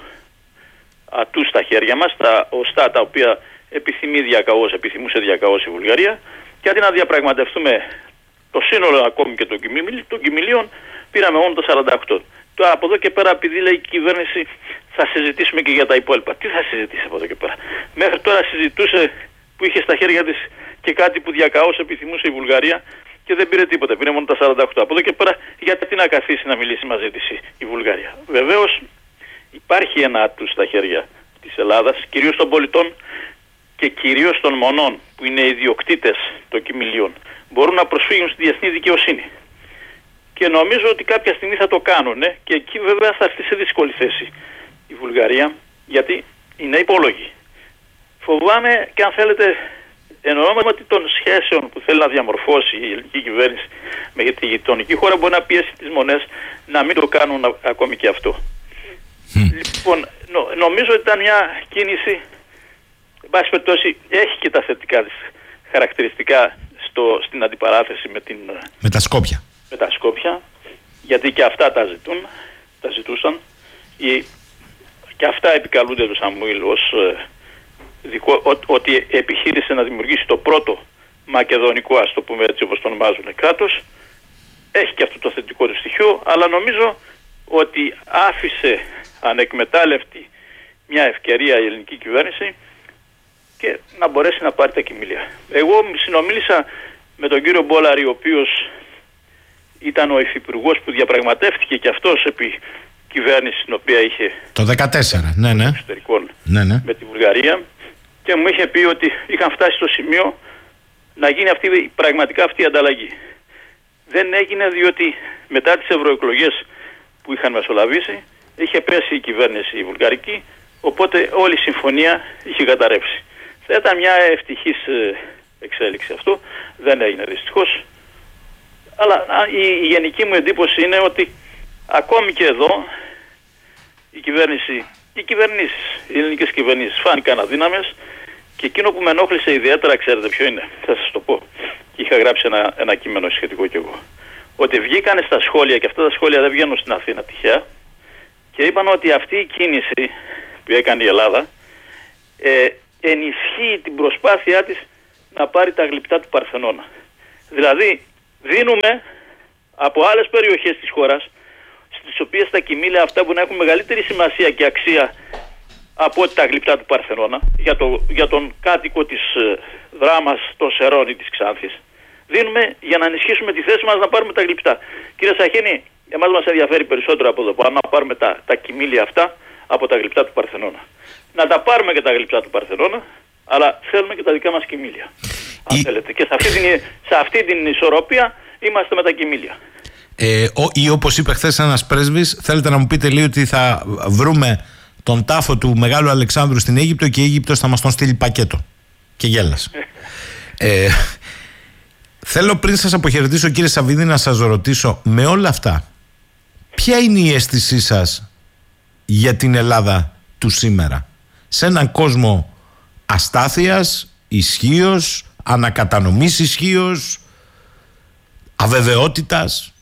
ατού στα χέρια μας, τα οστά τα οποία επιθυμεί διακαώς, επιθυμούσε διακαώς η Βουλγαρία, και αντί να διαπραγματευτούμε το σύνολο ακόμη και των κυμηλίων, πήραμε μόνο τα σαράντα οκτώ. Τώρα από εδώ και πέρα, επειδή λέει η κυβέρνηση θα συζητήσουμε και για τα υπόλοιπα. Τι θα συζητήσει από εδώ και πέρα? Μέχρι τώρα συζητούσε που είχε στα χέρια της και κάτι που διακαώς επιθυμούσε η Βουλγαρία και δεν πήρε τίποτα. Πήρε μόνο τα σαράντα οκτώ. Από εδώ και πέρα, γιατί να καθίσει να μιλήσει μαζί της η Βουλγαρία? Βεβαίως υπάρχει ένα ατού στα χέρια της Ελλάδας, κυρίως των πολιτών και κυρίως των μονών που είναι ιδιοκτήτες των κυμηλίων. Μπορούν να προσφύγουν στη διεθνή δικαιοσύνη. Και νομίζω ότι κάποια στιγμή θα το κάνουν, ε, και εκεί βέβαια θα έρθει σε δύσκολη θέση η Βουλγαρία, γιατί είναι υπόλογη. Φοβάμαι, και αν θέλετε, εν ονόματι των σχέσεων που θέλει να διαμορφώσει η ελληνική κυβέρνηση με τη γειτονική χώρα, μπορεί να πιέσει τις μονές να μην το κάνουν α, ακόμη και αυτό. Mm. Λοιπόν, νο, νομίζω ότι ήταν μια κίνηση, εν πάση περιπτώσει, έχει και τα θετικά της χαρακτηριστικά στο, στην αντιπαράθεση με, την, με τα Σκόπια. με τα Σκόπια, γιατί και αυτά τα ζητούν, τα ζητούσαν. Οι, και αυτά επικαλούνται του Σαμουήλ ως ε, δικό, ό, ότι επιχείρησε να δημιουργήσει το πρώτο μακεδονικό, ας το πούμε έτσι όπως το ονομάζουν, κράτος. Έχει και αυτό το θετικό του στοιχείο, αλλά νομίζω ότι άφησε ανεκμετάλλευτη μια ευκαιρία η ελληνική κυβέρνηση και να μπορέσει να πάρει τα κυμήλια. Εγώ συνομίλησα με τον κύριο Μπόλαρη, ο οποίος ήταν ο υφυπουργός που διαπραγματεύτηκε και αυτός επί κυβέρνηση την οποία είχε το δεκατέσσερα, ναι, ναι. εξωτερικών ναι, ναι. με τη Βουλγαρία, και μου είχε πει ότι είχαν φτάσει στο σημείο να γίνει αυτή, πραγματικά αυτή η ανταλλαγή. Δεν έγινε, διότι μετά τις ευρωεκλογές που είχαν μεσολαβήσει είχε πέσει η κυβέρνηση η βουλγαρική, οπότε όλη η συμφωνία είχε καταρρεύσει. Θα ήταν μια ευτυχής εξέλιξη αυτό, δεν έγινε δυστυχώς. Αλλά η, η γενική μου εντύπωση είναι ότι ακόμη και εδώ η κυβέρνηση, οι κυβερνήσεις, οι ελληνικές κυβερνήσεις φάνηκαν αδύναμες και εκείνο που με ενόχλησε ιδιαίτερα, ξέρετε ποιο είναι, θα σας το πω. Και είχα γράψει ένα, ένα κείμενο σχετικό κι εγώ. Ότι βγήκανε στα σχόλια, και αυτά τα σχόλια δεν βγαίνουν στην Αθήνα τυχαία, και είπαν ότι αυτή η κίνηση που έκανε η Ελλάδα ε, ενισχύει την προσπάθειά της να πάρει τα γλυπτά του Παρθενώνα. Δηλαδή δίνουμε από άλλες περιοχές της χώρας, στις οποίες τα κοιμήλια αυτά που να έχουν μεγαλύτερη σημασία και αξία από τα γλυπτά του Παρθενώνα, για, το, για τον κάτοικο της ε, Δράμας, των Σερών ή της Ξάνθης, δίνουμε για να ενισχύσουμε τη θέση μας να πάρουμε τα γλυπτά. Κύριε Σαχίνη, εμάς μας ενδιαφέρει περισσότερο από εδώ πάνω να πάρουμε τα, τα κοιμήλια αυτά από τα γλυπτά του Παρθενώνα. Να τα πάρουμε και τα γλυπτά του Παρθενώνα, αλλά θέλουμε και τα δικά μας κοιμήλια. Αν Η... θέλετε. Και σε αυτή, την, σε αυτή την ισορροπία είμαστε με τα κοιμήλια. Ε, ο, ή όπως είπε χθες ένας πρέσβης, θέλετε να μου πείτε λίγο ότι θα βρούμε τον τάφο του Μεγάλου Αλεξάνδρου στην Αίγυπτο και η Αίγυπτος θα μας τον στείλει πακέτο. Και γέλασε. ε, θέλω πριν σας αποχαιρετήσω, κύριε Σαββίδη, να σας ρωτήσω, με όλα αυτά, ποια είναι η αίσθησή σας για την Ελλάδα του σήμερα, σε έναν κόσμο αστάθειας, ισχύος, ανακατανομής ισχύος, αβεβαιότητας?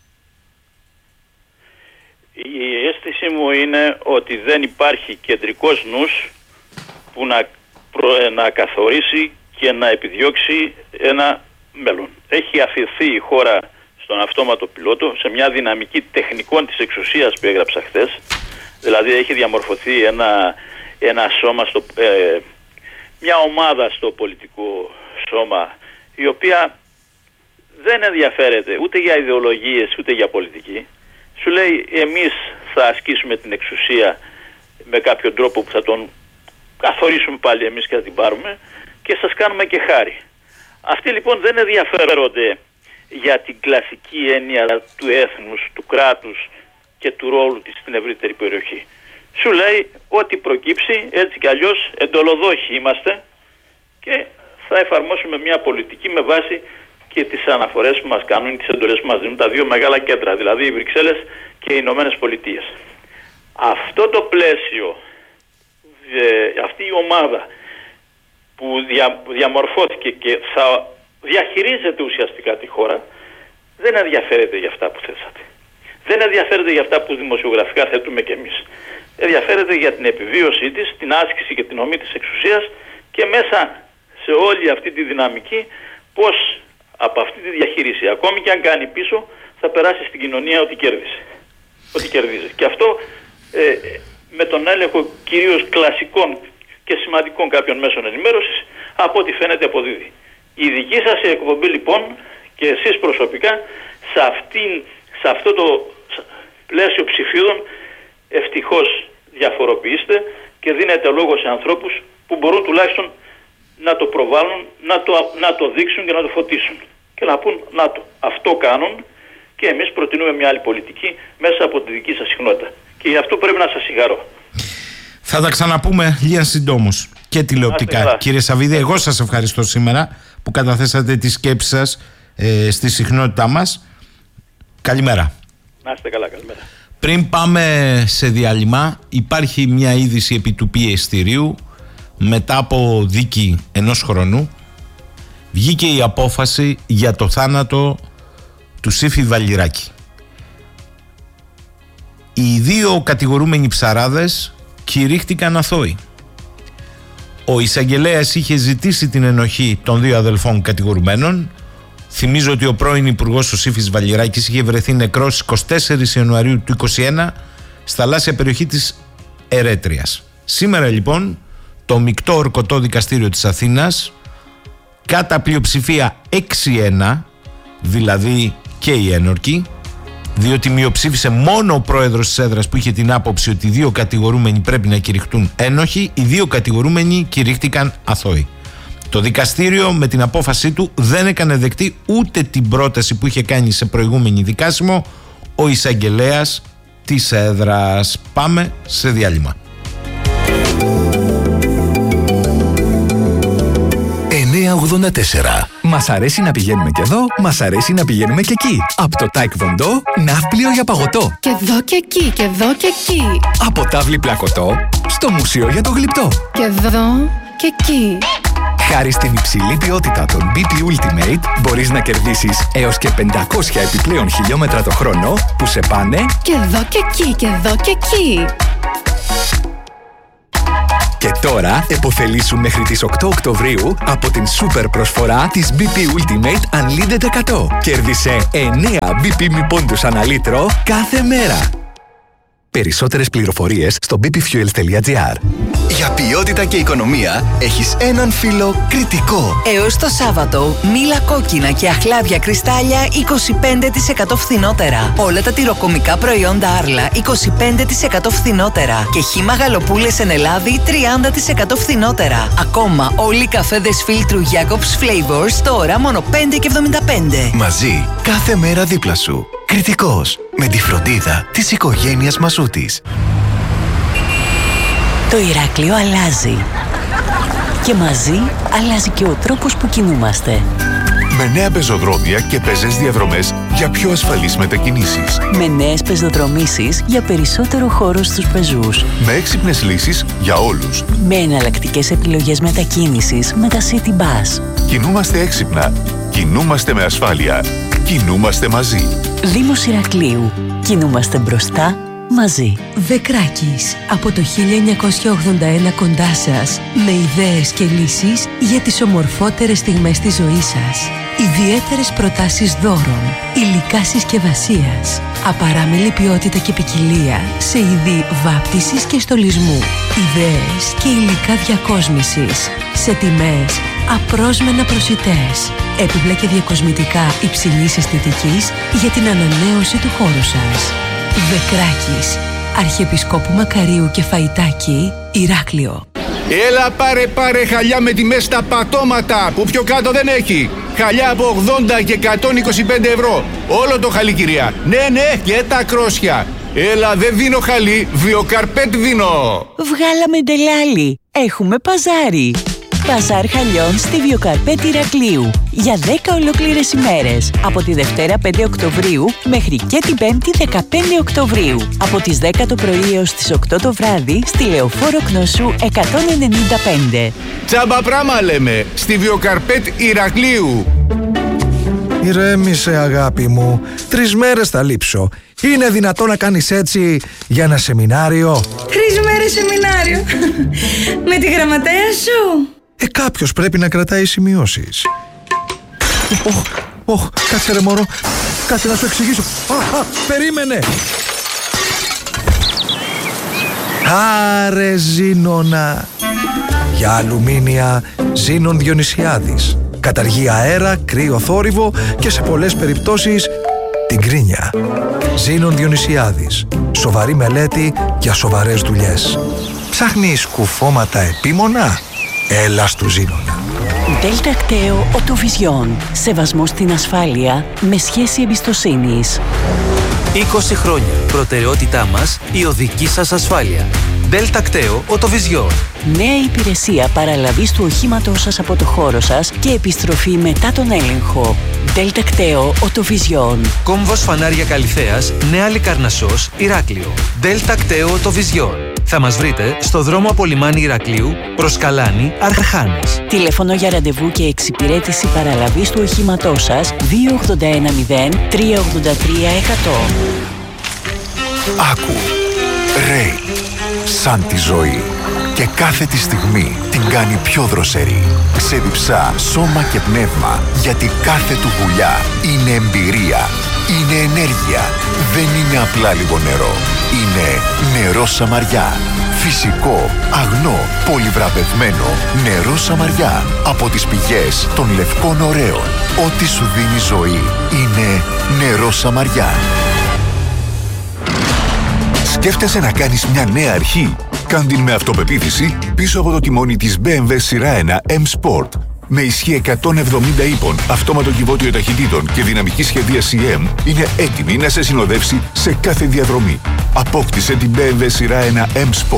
Η αίσθηση μου είναι ότι δεν υπάρχει κεντρικός νους που να, προ, να καθορίσει και να επιδιώξει ένα μέλλον. Έχει αφηθεί η χώρα στον αυτόματο πιλότο, σε μια δυναμική τεχνικών της εξουσίας που έγραψα χθες. Δηλαδή έχει διαμορφωθεί ένα, ένα σώμα, στο, ε, μια ομάδα στο πολιτικό σώμα, η οποία δεν ενδιαφέρεται ούτε για ιδεολογίες ούτε για πολιτική. Σου λέει, εμείς θα ασκήσουμε την εξουσία με κάποιο τρόπο που θα τον καθορίσουμε πάλι εμείς και θα την πάρουμε και σας κάνουμε και χάρη. Αυτοί λοιπόν δεν ενδιαφέρονται για την κλασική έννοια του έθνους, του κράτους και του ρόλου της στην ευρύτερη περιοχή. Σου λέει ότι προκύψει, έτσι κι αλλιώς εντολοδόχοι είμαστε και θα εφαρμόσουμε μια πολιτική με βάση και τις αναφορές που μας κάνουν, τις εντολές που μας δίνουν τα δύο μεγάλα κέντρα, δηλαδή οι Βρυξέλλες και οι Ηνωμένες Πολιτείες. Αυτό το πλαίσιο, ε, αυτή η ομάδα που δια, διαμορφώθηκε και θα διαχειρίζεται ουσιαστικά τη χώρα, δεν ενδιαφέρεται για αυτά που θέσατε. Δεν ενδιαφέρεται για αυτά που δημοσιογραφικά θέτουμε κι εμείς. Ενδιαφέρεται για την επιβίωσή της, την άσκηση και την ομή της εξουσίας και μέσα σε όλη αυτή τη δυναμική πώς από αυτή τη διαχείριση, ακόμη και αν κάνει πίσω, θα περάσει στην κοινωνία ότι κέρδισε. Ότι κερδίζει. Και αυτό ε, με τον έλεγχο κυρίως κλασικών και σημαντικών κάποιων μέσων ενημέρωσης, από ό,τι φαίνεται αποδίδει. Η δική σας εκπομπή λοιπόν και εσείς προσωπικά σε, αυτήν, σε αυτό το πλαίσιο ψηφίδων ευτυχώς διαφοροποιήστε και δίνετε λόγο σε ανθρώπους που μπορούν τουλάχιστον να το προβάλλουν, να το, να το δείξουν και να το φωτίσουν. Και να πούν, να το, αυτό κάνουν και εμείς προτείνουμε μια άλλη πολιτική μέσα από τη δική σας συχνότητα. Και γι' αυτό πρέπει να σας συγχαρώ. Θα τα ξαναπούμε λίγα συντόμως και τηλεοπτικά. Κύριε Σαββίδη, εγώ σας ευχαριστώ σήμερα που καταθέσατε τις σκέψεις σας ε, στη συχνότητά μας. Καλημέρα. Να είστε καλά, καλημέρα. Πριν πάμε σε διάλειμμα, υπάρχει μια είδηση επί του πιεστηρίου. Μετά από δίκη ενός χρόνου βγήκε η απόφαση για το θάνατο του Σύφη Βαλιράκη. Οι δύο κατηγορούμενοι ψαράδες κηρύχτηκαν αθώοι. Ο εισαγγελέας είχε ζητήσει την ενοχή των δύο αδελφών κατηγορουμένων. Θυμίζω ότι ο πρώην υπουργός ο Σύφης Βαλιράκης είχε βρεθεί νεκρός εικοστή τέταρτη Ιανουαρίου του είκοσι ένα στα θαλάσσια περιοχή της Ερέτριας. Σήμερα λοιπόν το μεικτό ορκωτό δικαστήριο της Αθήνας, κατά πλειοψηφία έξι ένα, δηλαδή και οι ένορκοι, διότι μειοψήφισε μόνο ο πρόεδρος της έδρας που είχε την άποψη ότι οι δύο κατηγορούμενοι πρέπει να κηρυχτούν ένοχοι, οι δύο κατηγορούμενοι κηρύχτηκαν αθώοι. Το δικαστήριο με την απόφασή του δεν έκανε δεκτή ούτε την πρόταση που είχε κάνει σε προηγούμενη δικάσιμο ο εισαγγελέας της έδρας. Πάμε σε διάλειμμα. εννιακόσια ογδόντα τέσσερα Μας αρέσει να πηγαίνουμε και εδώ, μας αρέσει να πηγαίνουμε και εκεί. Από το Taekwondo, ναύπλιο για παγωτό. Και εδώ και εκεί, και εδώ και εκεί. Από τάβλη πλακωτό, στο μουσείο για το γλυπτό. Και εδώ και εκεί. Χάρη στην υψηλή ποιότητα των μπι πι Ultimate, μπορείς να κερδίσεις έως και πεντακόσια επιπλέον χιλιόμετρα το χρόνο που σε πάνε και εδώ και εκεί, και εδώ και εκεί. Και τώρα επωφελήσου μέχρι τις οκτώ Οκτωβρίου από την σούπερ προσφορά της μπι πι Ultimate Unlimited εκατό. Κέρδισε εννέα μπι πι μη πόντους ανά λίτρο κάθε μέρα. Περισσότερες πληροφορίες στο μπι πι φιουέλς τελεία τζι άρ. Για ποιότητα και οικονομία έχεις έναν φίλο Κρητικό. Έως το Σάββατο, μήλα κόκκινα και αχλάδια κρυστάλλια είκοσι πέντε τοις εκατό φθηνότερα. Όλα τα τυροκομικά προϊόντα Άρλα είκοσι πέντε τοις εκατό φθηνότερα. Και χύμα γαλοπούλες εν Ελλάδη τριάντα τοις εκατό φθηνότερα. Ακόμα όλοι οι καφέδες φίλτρου Jacob's Flavors τώρα μόνο πέντε και εβδομήντα πέντε. Μαζί, κάθε μέρα δίπλα σου. Κρητικός, με τη φροντίδα της οικογένειας Μασούτης. Το Ηράκλειο αλλάζει. Και μαζί αλλάζει και ο τρόπος που κινούμαστε. Με νέα πεζοδρόμια και πεζές διαδρομές για πιο ασφαλείς μετακινήσεις. Με νέες πεζοδρομήσεις για περισσότερο χώρο στους πεζούς. Με έξυπνες λύσεις για όλους. Με εναλλακτικές επιλογές μετακίνησης με τα City Bus. Κινούμαστε έξυπνα. Κινούμαστε με ασφάλεια. Κινούμαστε μαζί. Δήμος Ηρακλείου. Κινούμαστε μπροστά μαζί. Δεκράκης. Από το χίλια εννιακόσια ογδόντα ένα κοντά σας. Με ιδέες και λύσεις για τις ομορφότερες στιγμές της ζωής σας. Ιδιαίτερες προτάσεις δώρων. Υλικά συσκευασίας. Απαράμιλη ποιότητα και ποικιλία σε είδη βάπτισης και στολισμού. Ιδέες και υλικά διακόσμησης. Σε τιμές απρόσμενα προσιτές. Έπιπλα και διακοσμητικά υψηλής αισθητικής για την ανανέωση του χώρου σας. Δεκράκης. Αρχιεπισκόπου Μακαρίου και Φαϊτάκη, Ηράκλειο. Έλα πάρε πάρε χαλιά με τιμές στα πατώματα που πιο κάτω δεν έχει. Χαλιά από ογδόντα και εκατόν είκοσι πέντε ευρώ. Όλο το χαλί, κυρία. Ναι, ναι, και τα κρόσια. Έλα, δεν δίνω χαλί, βιοκαρπέτ δίνω. Βγάλαμε ντελάλι. Έχουμε παζάρι. Παζάρ χαλιών στη Βιοκαρπέτ Ηρακλείου για δέκα ολόκληρες ημέρες από τη Δευτέρα πέντε Οκτωβρίου μέχρι και την Πέμπτη δεκαπέντε Οκτωβρίου από τις δέκα το πρωί έως τις οκτώ το βράδυ στη Λεωφόρο Κνωσού εκατόν ενενήντα πέντε. Τσάμπα πράμα λέμε στη Βιοκαρπέτ Ηρακλείου. Ηρέμησε αγάπη μου, τρεις μέρες θα λείψω. Είναι δυνατό να κάνεις έτσι για ένα σεμινάριο? Τρεις μέρες σεμινάριο με τη γραμματέα σου? Ε, κάποιος πρέπει να κρατάει σημειώσεις. Ωχ, ωχ, κάτσε ρε μωρό, κάτσε να σου εξηγήσω. Α, α, περίμενε. Άρε Ζήνονα. Για αλουμίνια Ζήνων Διονυσιάδης. Καταργεί αέρα, κρύο θόρυβο και σε πολλές περιπτώσεις την κρίνια. Ζήνων Διονυσιάδης. Σοβαρή μελέτη για σοβαρές δουλειές. Ψάχνεις κουφώματα επίμονα? Έλα στου Ζήνονα. Δέλτα Κταίο Οτοβιζιόν. Σεβασμό στην ασφάλεια με σχέση εμπιστοσύνης. είκοσι χρόνια. Προτεραιότητά μας η οδική σας ασφάλεια. Δέλτα Κταίο Οτοβιζιόν. Νέα υπηρεσία παραλαβής του οχήματός σας από το χώρο σας και επιστροφή μετά τον έλεγχο. Δέλτα Κταίο Οτοβιζιόν. Κόμβος Φανάρια Καλυθέας, Νέα Λικαρνασσός, Ηράκλειο. Δέλτα Κταίο Οτοβιζιόν. Θα μας βρείτε στο δρόμο από λιμάνι Ηρακλείου προς Καλάνη, Αρχάνες. Τηλέφωνο για ραντεβού και εξυπηρέτηση παραλαβής του οχήματός σας δύο ογδόντα ένα μηδέν τρία ογδόντα τρία εκατό. Άκου. Ρέι. Σαν τη ζωή. Και κάθε τη στιγμή την κάνει πιο δροσερή. Ξεδιψά σώμα και πνεύμα, γιατί κάθε του γουλιά είναι εμπειρία. Είναι ενέργεια. Δεν είναι απλά λίγο νερό. Είναι νερό Σαμαριά. Φυσικό, αγνό, πολυβραβευμένο νερό Σαμαριά. Από τις πηγές των λευκών ωραίων. Ό,τι σου δίνει ζωή είναι νερό Σαμαριά. Σκέφτεσαι να κάνεις μια νέα αρχή? Κάν την με αυτοπεποίθηση πίσω από το τιμόνι της μπι εμ ντάμπλιου σειρά ένα M-Sport. Με ισχύ εκατόν εβδομήντα ύπων, αυτόματο κυβότιο ταχυτήτων και δυναμική σχεδία σι εμ, είναι έτοιμη να σε συνοδεύσει σε κάθε διαδρομή. Απόκτησε την μπι εμ ντάμπλιου σειρά ένα M-Sport,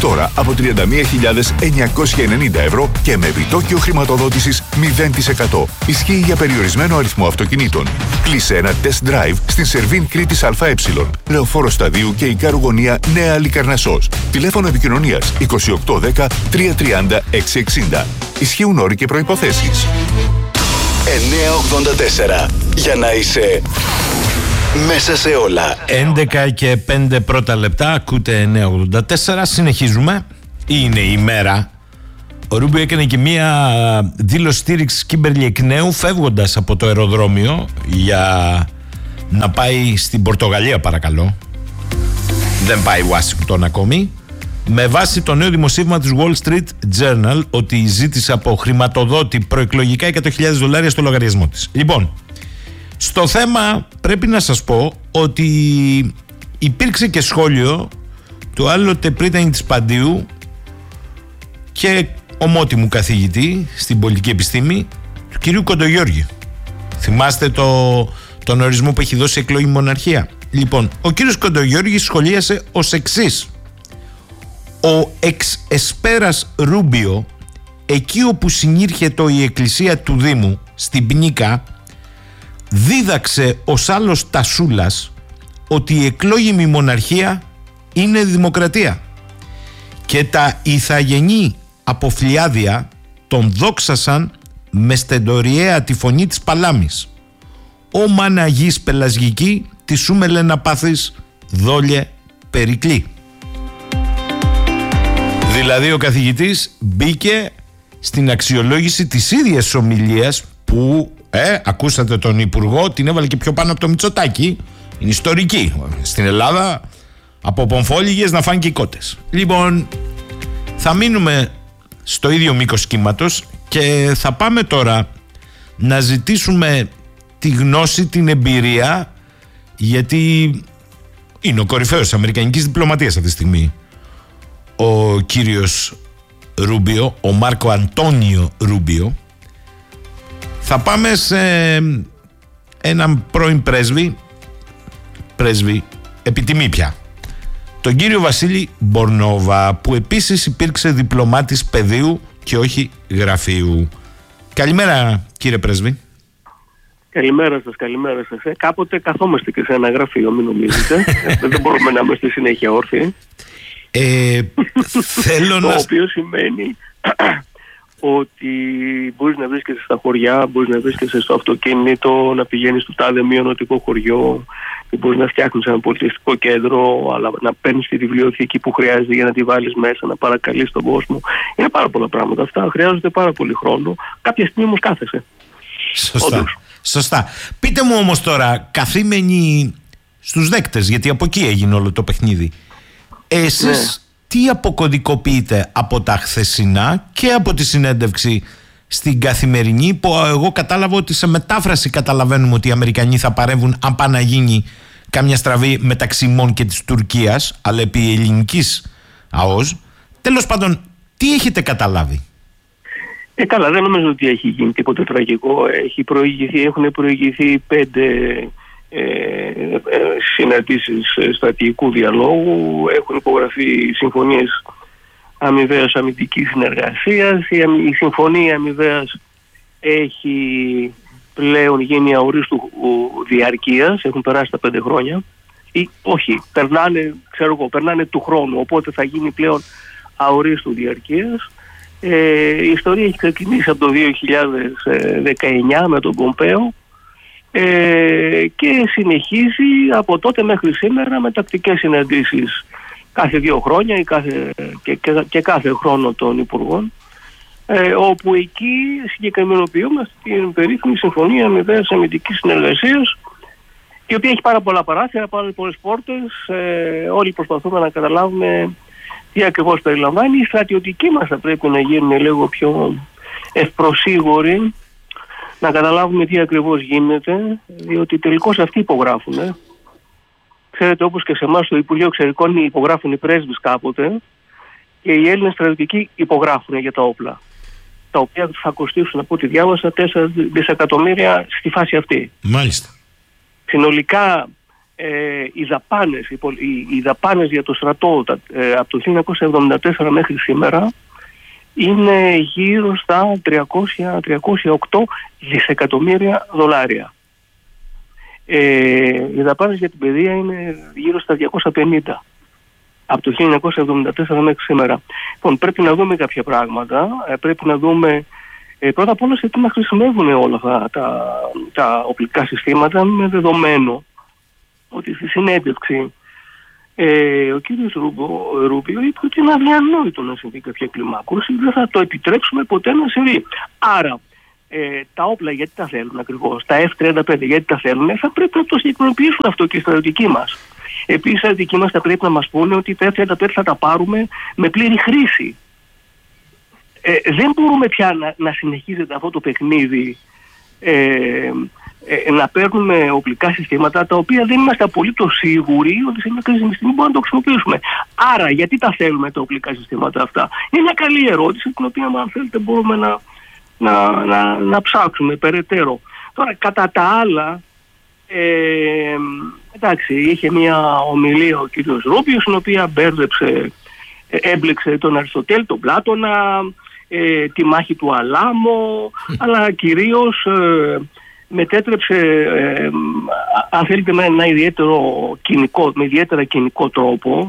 Τώρα από τριάντα μία χιλιάδες εννιακόσια ενενήντα ευρώ και με επιτόκιο χρηματοδότησης μηδέν τοις εκατό. Ισχύει για περιορισμένο αριθμό αυτοκινήτων. Κλείσε ένα test drive στην Σερβίν Κρήτης ΑΕ, Λεωφόρο Σταδίου και Ικάρου Γωνία Νέα Λικαρνασσός. Τηλέφωνο επικοινωνίας είκοσι οκτώ δέκα τριακόσια τριάντα εξακόσια εξήντα. Ισχύουν όροι και προϋποθέσεις. εννιακόσια ογδόντα τέσσερα. Για να είσαι μέσα σε όλα. έντεκα και πέντε πρώτα λεπτά. Ακούτε εννιακόσια ογδόντα τέσσερα. Συνεχίζουμε. Είναι η μέρα. Ο Ρούμπιο έκανε και μία δήλωση στήριξης Κίμπερλι εκ νέου, φεύγοντας από το αεροδρόμιο για να πάει στην Πορτογαλία, παρακαλώ. Δεν πάει Ουάσιγκτον ακόμη. Με βάση το νέο δημοσίευμα της Wall Street Journal ότι ζήτησε από χρηματοδότη προεκλογικά εκατό χιλιάδες δολάρια στο λογαριασμό της. Λοιπόν, στο θέμα πρέπει να σας πω ότι υπήρξε και σχόλιο του άλλοτε πρίτανη της Παντίου και ομότιμου καθηγητή στην πολιτική επιστήμη, του κυρίου Κοντογιώργη. Θυμάστε το, τον ορισμό που έχει δώσει η εκλογή μοναρχία? Λοιπόν, ο κύριος Κοντογιώργης σχολίασε ως εξής: ο εξ εσπέρας Ρούμπιο, εκεί όπου συνήρχεται η εκκλησία του Δήμου στην Πνίκα, δίδαξε ως άλλος Τασούλας ότι η εκλόγιμη μοναρχία είναι δημοκρατία και τα ηθαγενή αποφλιάδια τον δόξασαν με στεντοριαία τη φωνή της Παλάμης. «Ω μάνα γης πελασγική, τη σούμελε να πάθεις δόλιε περικλή». Δηλαδή ο καθηγητής μπήκε στην αξιολόγηση της ίδιας ομιλίας που, ε, ακούσατε τον Υπουργό, την έβαλε και πιο πάνω από το Μητσοτάκη. Είναι ιστορική. Στην Ελλάδα από πομφόλιγες να φάνε και οι κότες. Λοιπόν, θα μείνουμε στο ίδιο μήκος κύματος και θα πάμε τώρα να ζητήσουμε τη γνώση, την εμπειρία, γιατί είναι ο κορυφαίος της αμερικανικής διπλωματίας αυτή τη στιγμή ο κύριος Ρούμπιο, ο Μάρκο Αντώνιο Ρούμπιο. Θα πάμε σε έναν πρώην πρέσβη, πρέσβη επιτιμή πια, τον κύριο Βασίλη Μπορνόβα, που επίσης υπήρξε διπλωμάτης πεδίου και όχι γραφείου. Καλημέρα κύριε πρέσβη. Καλημέρα σας, καλημέρα σας. Ε, κάποτε καθόμαστε και σε ένα γραφείο, μην νομίζετε. Δεν μπορούμε να είμαστε συνέχεια όρθιοι. Ε, θέλω το να... οποίο σημαίνει ότι μπορείς να βρίσκεσαι στα χωριά, μπορείς να βρίσκεσαι στο αυτοκίνητο, να πηγαίνεις στο τάδε μειονοτικό χωριό και μπορείς να φτιάχνεις ένα πολιτιστικό κέντρο, αλλά να παίρνεις τη βιβλιοθήκη που χρειάζεται για να τη βάλεις μέσα, να παρακαλείς τον κόσμο. Είναι πάρα πολλά πράγματα αυτά, χρειάζονται πάρα πολύ χρόνο. Κάποια στιγμή όμως κάθεσαι. Σωστά. Όντως. Σωστά. Πείτε μου όμως τώρα, καθήμενοι στους δέκτες, γιατί από εκεί έγινε όλο το παιχνίδι, εσείς ναι. τι αποκωδικοποιείτε από τα χθεσινά και από τη συνέντευξη στην Καθημερινή, που εγώ κατάλαβα ότι σε μετάφραση καταλαβαίνουμε ότι οι Αμερικανοί θα παρέμβουν αν πάει να γίνει κάμια στραβή μεταξύ ημών και της Τουρκίας, αλλά επί ελληνικής ΑΟΣ. Τέλος πάντων, τι έχετε καταλάβει? Ε, καλά, δεν νομίζω ότι έχει γίνει τίποτα τραγικό. Έχει προηγηθεί, έχουν προηγηθεί πέντε ε, ε, συναντήσεις στρατηγικού διαλόγου, έχουν υπογραφεί συμφωνίες αμοιβαίας αμυντικής συνεργασίας. Η, η συμφωνία αμοιβαίας έχει πλέον γίνει αορίστου διαρκείας, έχουν περάσει τα πέντε χρόνια. Ή, όχι, περνάνε, ξέρω εγώ, περνάνε του χρόνου, οπότε θα γίνει πλέον αορίστου διαρκείας. Ε, η ιστορία έχει ξεκινήσει από το δύο χιλιάδες δεκαεννιά με τον Πομπέο ε, και συνεχίζει από τότε μέχρι σήμερα με τακτικές συναντήσεις κάθε δύο χρόνια ή κάθε, και, και, και κάθε χρόνο των Υπουργών, ε, όπου εκεί συγκεκριμενοποιούμε την περίφημη Συμφωνία Αμοιβαίας Αμυντικής Συνεργασίας, η οποία έχει πάρα πολλά παράθυρα, πάρα πολλές πόρτες. Ε, όλοι προσπαθούμε να καταλάβουμε τι ακριβώς περιλαμβάνει. Οι στρατιωτικοί μας θα πρέπει να γίνουν λίγο πιο ευπροσίγουροι, να καταλάβουμε τι ακριβώς γίνεται, διότι τελικώς αυτοί υπογράφουν. Ε. Ξέρετε, όπως και σε εμάς στο Υπουργείο Εξωτερικών υπογράφουν οι πρέσβεις κάποτε, και οι Έλληνες στρατιωτικοί υπογράφουν για τα όπλα, τα οποία θα κοστίσουν, από ό,τι διάβασα, τέσσερα δισεκατομμύρια στη φάση αυτή. Μάλιστα. Συνολικά ε, οι, δαπάνες, οι, οι, οι δαπάνες για το στρατό ε, από το χίλια εννιακόσια εβδομήντα τέσσερα μέχρι σήμερα είναι γύρω στα τριακόσια με τριακόσια οκτώ δισεκατομμύρια δολάρια. Ε, οι δαπάνες για την παιδεία είναι γύρω στα διακόσια πενήντα από το χίλια εννιακόσια εβδομήντα τέσσερα μέχρι σήμερα. Λοιπόν, πρέπει να δούμε κάποια πράγματα. Ε, πρέπει να δούμε ε, πρώτα απ' όλα σε τι να χρησιμεύουν όλα αυτά τα, τα οπλικά συστήματα, με δεδομένο ότι στη συνέντευξη ε, ο κύριος Ρούμπιο είπε ότι είναι αδιανόητο να συμβεί κάποια κλιμάκωση, δεν θα το επιτρέψουμε ποτέ να συμβεί. Άρα ε, τα όπλα γιατί τα θέλουν ακριβώς, τα εφ τριάντα πέντε γιατί τα θέλουν, θα πρέπει να το συγκεκριμενοποιήσουν αυτό και οι στρατιωτικοί μας. Επίσης, οι στρατιωτικοί μας θα πρέπει να μας πούνε ότι τα εφ τριάντα πέντε θα τα πάρουμε με πλήρη χρήση. Ε, δεν μπορούμε πια να, να συνεχίζεται αυτό το παιχνίδι, ε, ε, να παίρνουμε οπλικά συστήματα τα οποία δεν είμαστε απολύτως σίγουροι ότι σε μια κρίσιμη στιγμή μπορούμε να το χρησιμοποιήσουμε. Άρα, γιατί τα θέλουμε τα οπλικά συστήματα αυτά? Είναι μια καλή ερώτηση, την οποία, αν θέλετε, μπορούμε να, να, να, να ψάξουμε περαιτέρω. Τώρα, κατά τα άλλα, ε, εντάξει, είχε μια ομιλία ο κύριος Ρούμπιος, στην οποία μπέρδεψε, έμπλεξε τον Αριστοτέλη, τον Πλάτωνα, ε, τη μάχη του Αλάμο, αλλά κυρίως ε, μετέτρεψε, ε, αν θέλετε, με ένα ιδιαίτερο κοινικό, με ιδιαίτερα κοινικό τρόπο,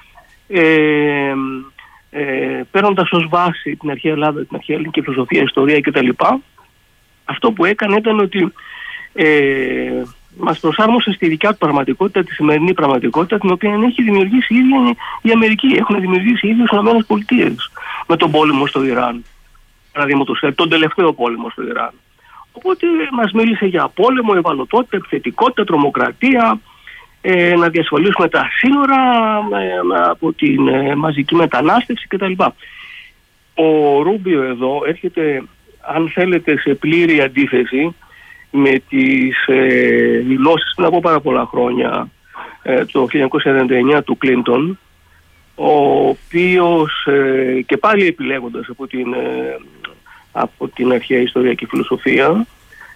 ε, ε, παίρνοντας ως βάση την αρχαία Ελλάδα, την αρχαία ελληνική φιλοσοφία, ιστορία κτλ. Αυτό που έκανε ήταν ότι ε, μας προσάρμοσε στη δικιά του πραγματικότητα, τη σημερινή πραγματικότητα, την οποία έχει δημιουργήσει η ίδια η Αμερική. Έχουν δημιουργήσει οι ίδιες οι Ηνωμένες Πολιτείες με τον πόλεμο στο Ιράν, παραδείγματος χάρη, τον τελευταίο πόλεμο στο Ιράν. Οπότε μας μίλησε για πόλεμο, ευαλωτότητα, επιθετικότητα, τρομοκρατία, ε, να διασφαλίσουμε τα σύνορα ε, από την ε, μαζική μετανάστευση κτλ. Ο Ρούμπιο εδώ έρχεται, αν θέλετε, σε πλήρη αντίθεση με τις ε, δηλώσεις πριν από πάρα πολλά χρόνια, ε, το χίλια εννιακόσια ενενήντα εννιά του Κλίντον, ο οποίος ε, και πάλι επιλέγοντας από την, ε, από την αρχαία ιστορία και φιλοσοφία,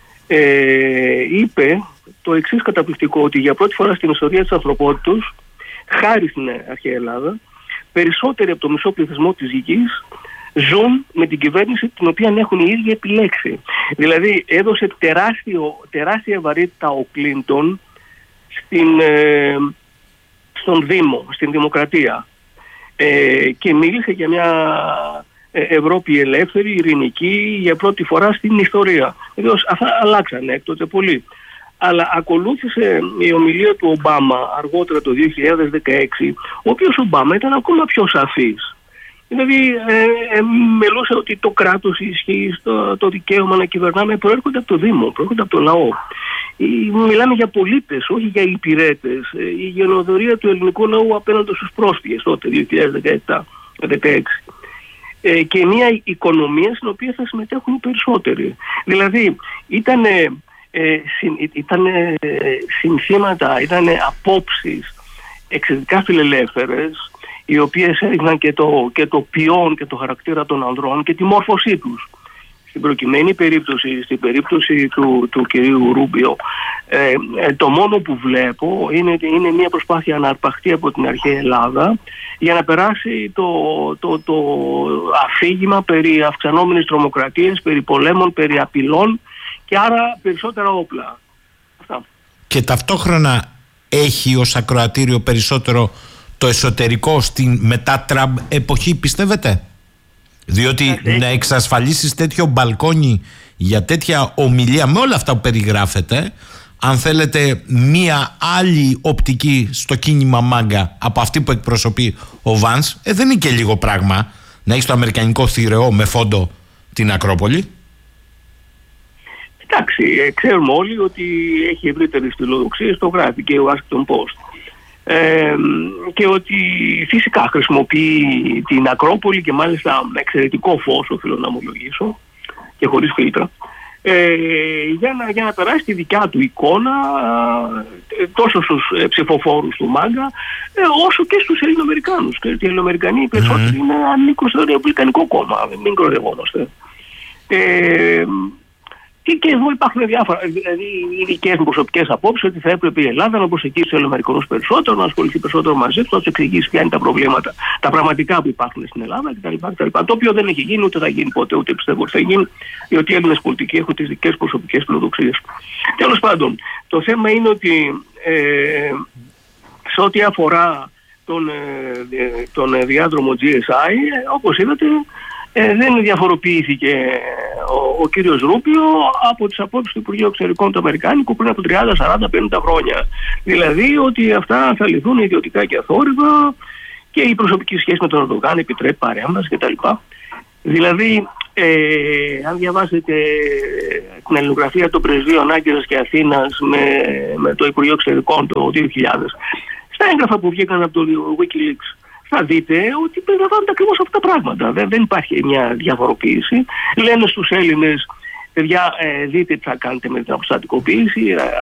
ε, είπε το εξής καταπληκτικό, ότι για πρώτη φορά στην ιστορία της ανθρωπότητας, χάρη στην αρχαία Ελλάδα, περισσότεροι από το μισό πληθυσμό της γης ζουν με την κυβέρνηση την οποία έχουν οι ίδιοι επιλέξει. Δηλαδή έδωσε τεράστιο, τεράστια βαρύτητα ο Κλίντον στην, ε, στον Δήμο, στην Δημοκρατία, ε, και μίλησε για μια Ευρώπη ελεύθερη, ειρηνική, για πρώτη φορά στην ιστορία. Βεβαίως αυτά αλλάξανε έκτοτε πολύ. Αλλά ακολούθησε η ομιλία του Ομπάμα αργότερα το δύο χιλιάδες δεκαέξι, ο οποίος Ομπάμα ήταν ακόμα πιο σαφής. Δηλαδή ε, ε, μιλούσε ότι το κράτος, η ισχύ, το, το δικαίωμα να κυβερνάμε προέρχονται από το Δήμο, προέρχονται από το λαό. Ε, μιλάμε για πολίτες, όχι για υπηρέτες. Ε, η γενοδορία του ελληνικού λαού απέναντι στους πρόσφυγες τότε, δύο χιλιάδες δεκαεπτά δεκαέξι. Ε, και μια οικονομία στην οποία θα συμμετέχουν οι περισσότεροι. Δηλαδή ήταν, ε, συν, ήτανε, ε, συνθήματα, ήταν απόψεις εξαιρετικά φιλελεύθερες, οι οποίες έδειχναν και το, και το ποιόν και το χαρακτήρα των ανδρών και τη μόρφωσή τους. Στην προκειμένη περίπτωση, στην περίπτωση του, του κυρίου Ρούμπιο, ε, ε, το μόνο που βλέπω είναι, είναι μια προσπάθεια να αρπαχτεί από την αρχαία Ελλάδα για να περάσει το, το, το αφήγημα περί αυξανόμενης τρομοκρατίας, περί πολέμων, περί απειλών και άρα περισσότερα όπλα. Αυτά. Και ταυτόχρονα έχει ως ακροατήριο περισσότερο το εσωτερικό στην μετά Τραμπ εποχή, πιστεύετε? Διότι να εξασφαλίσεις τέτοιο μπαλκόνι για τέτοια ομιλία με όλα αυτά που περιγράφετε, αν θέλετε μία άλλη οπτική στο κίνημα μάγκα από αυτή που εκπροσωπεί ο Βανς, ε, δεν είναι και λίγο πράγμα να έχεις το αμερικανικό θηρεό με φόντο την Ακρόπολη. Εντάξει, ξέρουμε όλοι ότι έχει ευρύτερες φιλοδοξίες, το γράφει και ο Washington Post. Ε, και ότι φυσικά χρησιμοποιεί την Ακρόπολη και μάλιστα με εξαιρετικό φως, οφείλω να ομολογήσω, και χωρίς φίλτρα, ε, για, να, για να περάσει τη δικιά του εικόνα ε, τόσο στους ε, ψηφοφόρους του Μάγκα, ε, όσο και στους Ελληνοαμερικάνους. Και οι Ελληνοαμερικανοί οι περισσότεροι mm-hmm. είναι ανήκουν στο Ρεπουμπλικανικό κόμμα, μην κοροϊδευόμαστε. Ε, Και, και εδώ υπάρχουν διάφορα, δηλαδή οι δικές μου προσωπικές απόψεις ότι θα έπρεπε η Ελλάδα να προσεγγίσει τους Αμερικανούς περισσότερο, να ασχοληθεί περισσότερο μαζί τους, να τους εξηγήσει ποια είναι τα προβλήματα, τα πραγματικά που υπάρχουν στην Ελλάδα κτλ. κτλ. Το οποίο δεν έχει γίνει, ούτε θα γίνει ποτέ, ούτε πιστεύω ότι θα γίνει, διότι οι Έλληνες πολιτικοί έχουν τις δικές προσωπικές φιλοδοξίες. Τέλος πάντων, το θέμα είναι ότι ε, σε ό,τι αφορά τον, ε, τον διάδρομο τζι ες άι, ε, όπως είδατε, Ε, δεν διαφοροποιήθηκε ο, ο κύριος Ρούπιο από τις απόψεις του Υπουργείου Εξωτερικών του Αμερικάνικου πριν από τριάντα, σαράντα, πενήντα χρόνια. Δηλαδή ότι αυτά θα λυθούν ιδιωτικά και αθόρυβα και η προσωπική σχέση με τον Ερντογάν επιτρέπει παρέμβαση κτλ. Δηλαδή, ε, αν διαβάσετε την αλληλογραφία των πρεσβείων Άγκυρας και Αθήνας με, με το Υπουργείο Εξωτερικών το δύο χιλιάδες, στα έγγραφα που βγήκαν από το WikiLeaks, θα δείτε ότι περιλαμβάνονται ακριβώς αυτά τα πράγματα. Δεν, δεν υπάρχει μια διαφοροποίηση. Λένε στους Έλληνες, παιδιά, ε, δείτε τι θα κάνετε με την αποστατικοποίηση,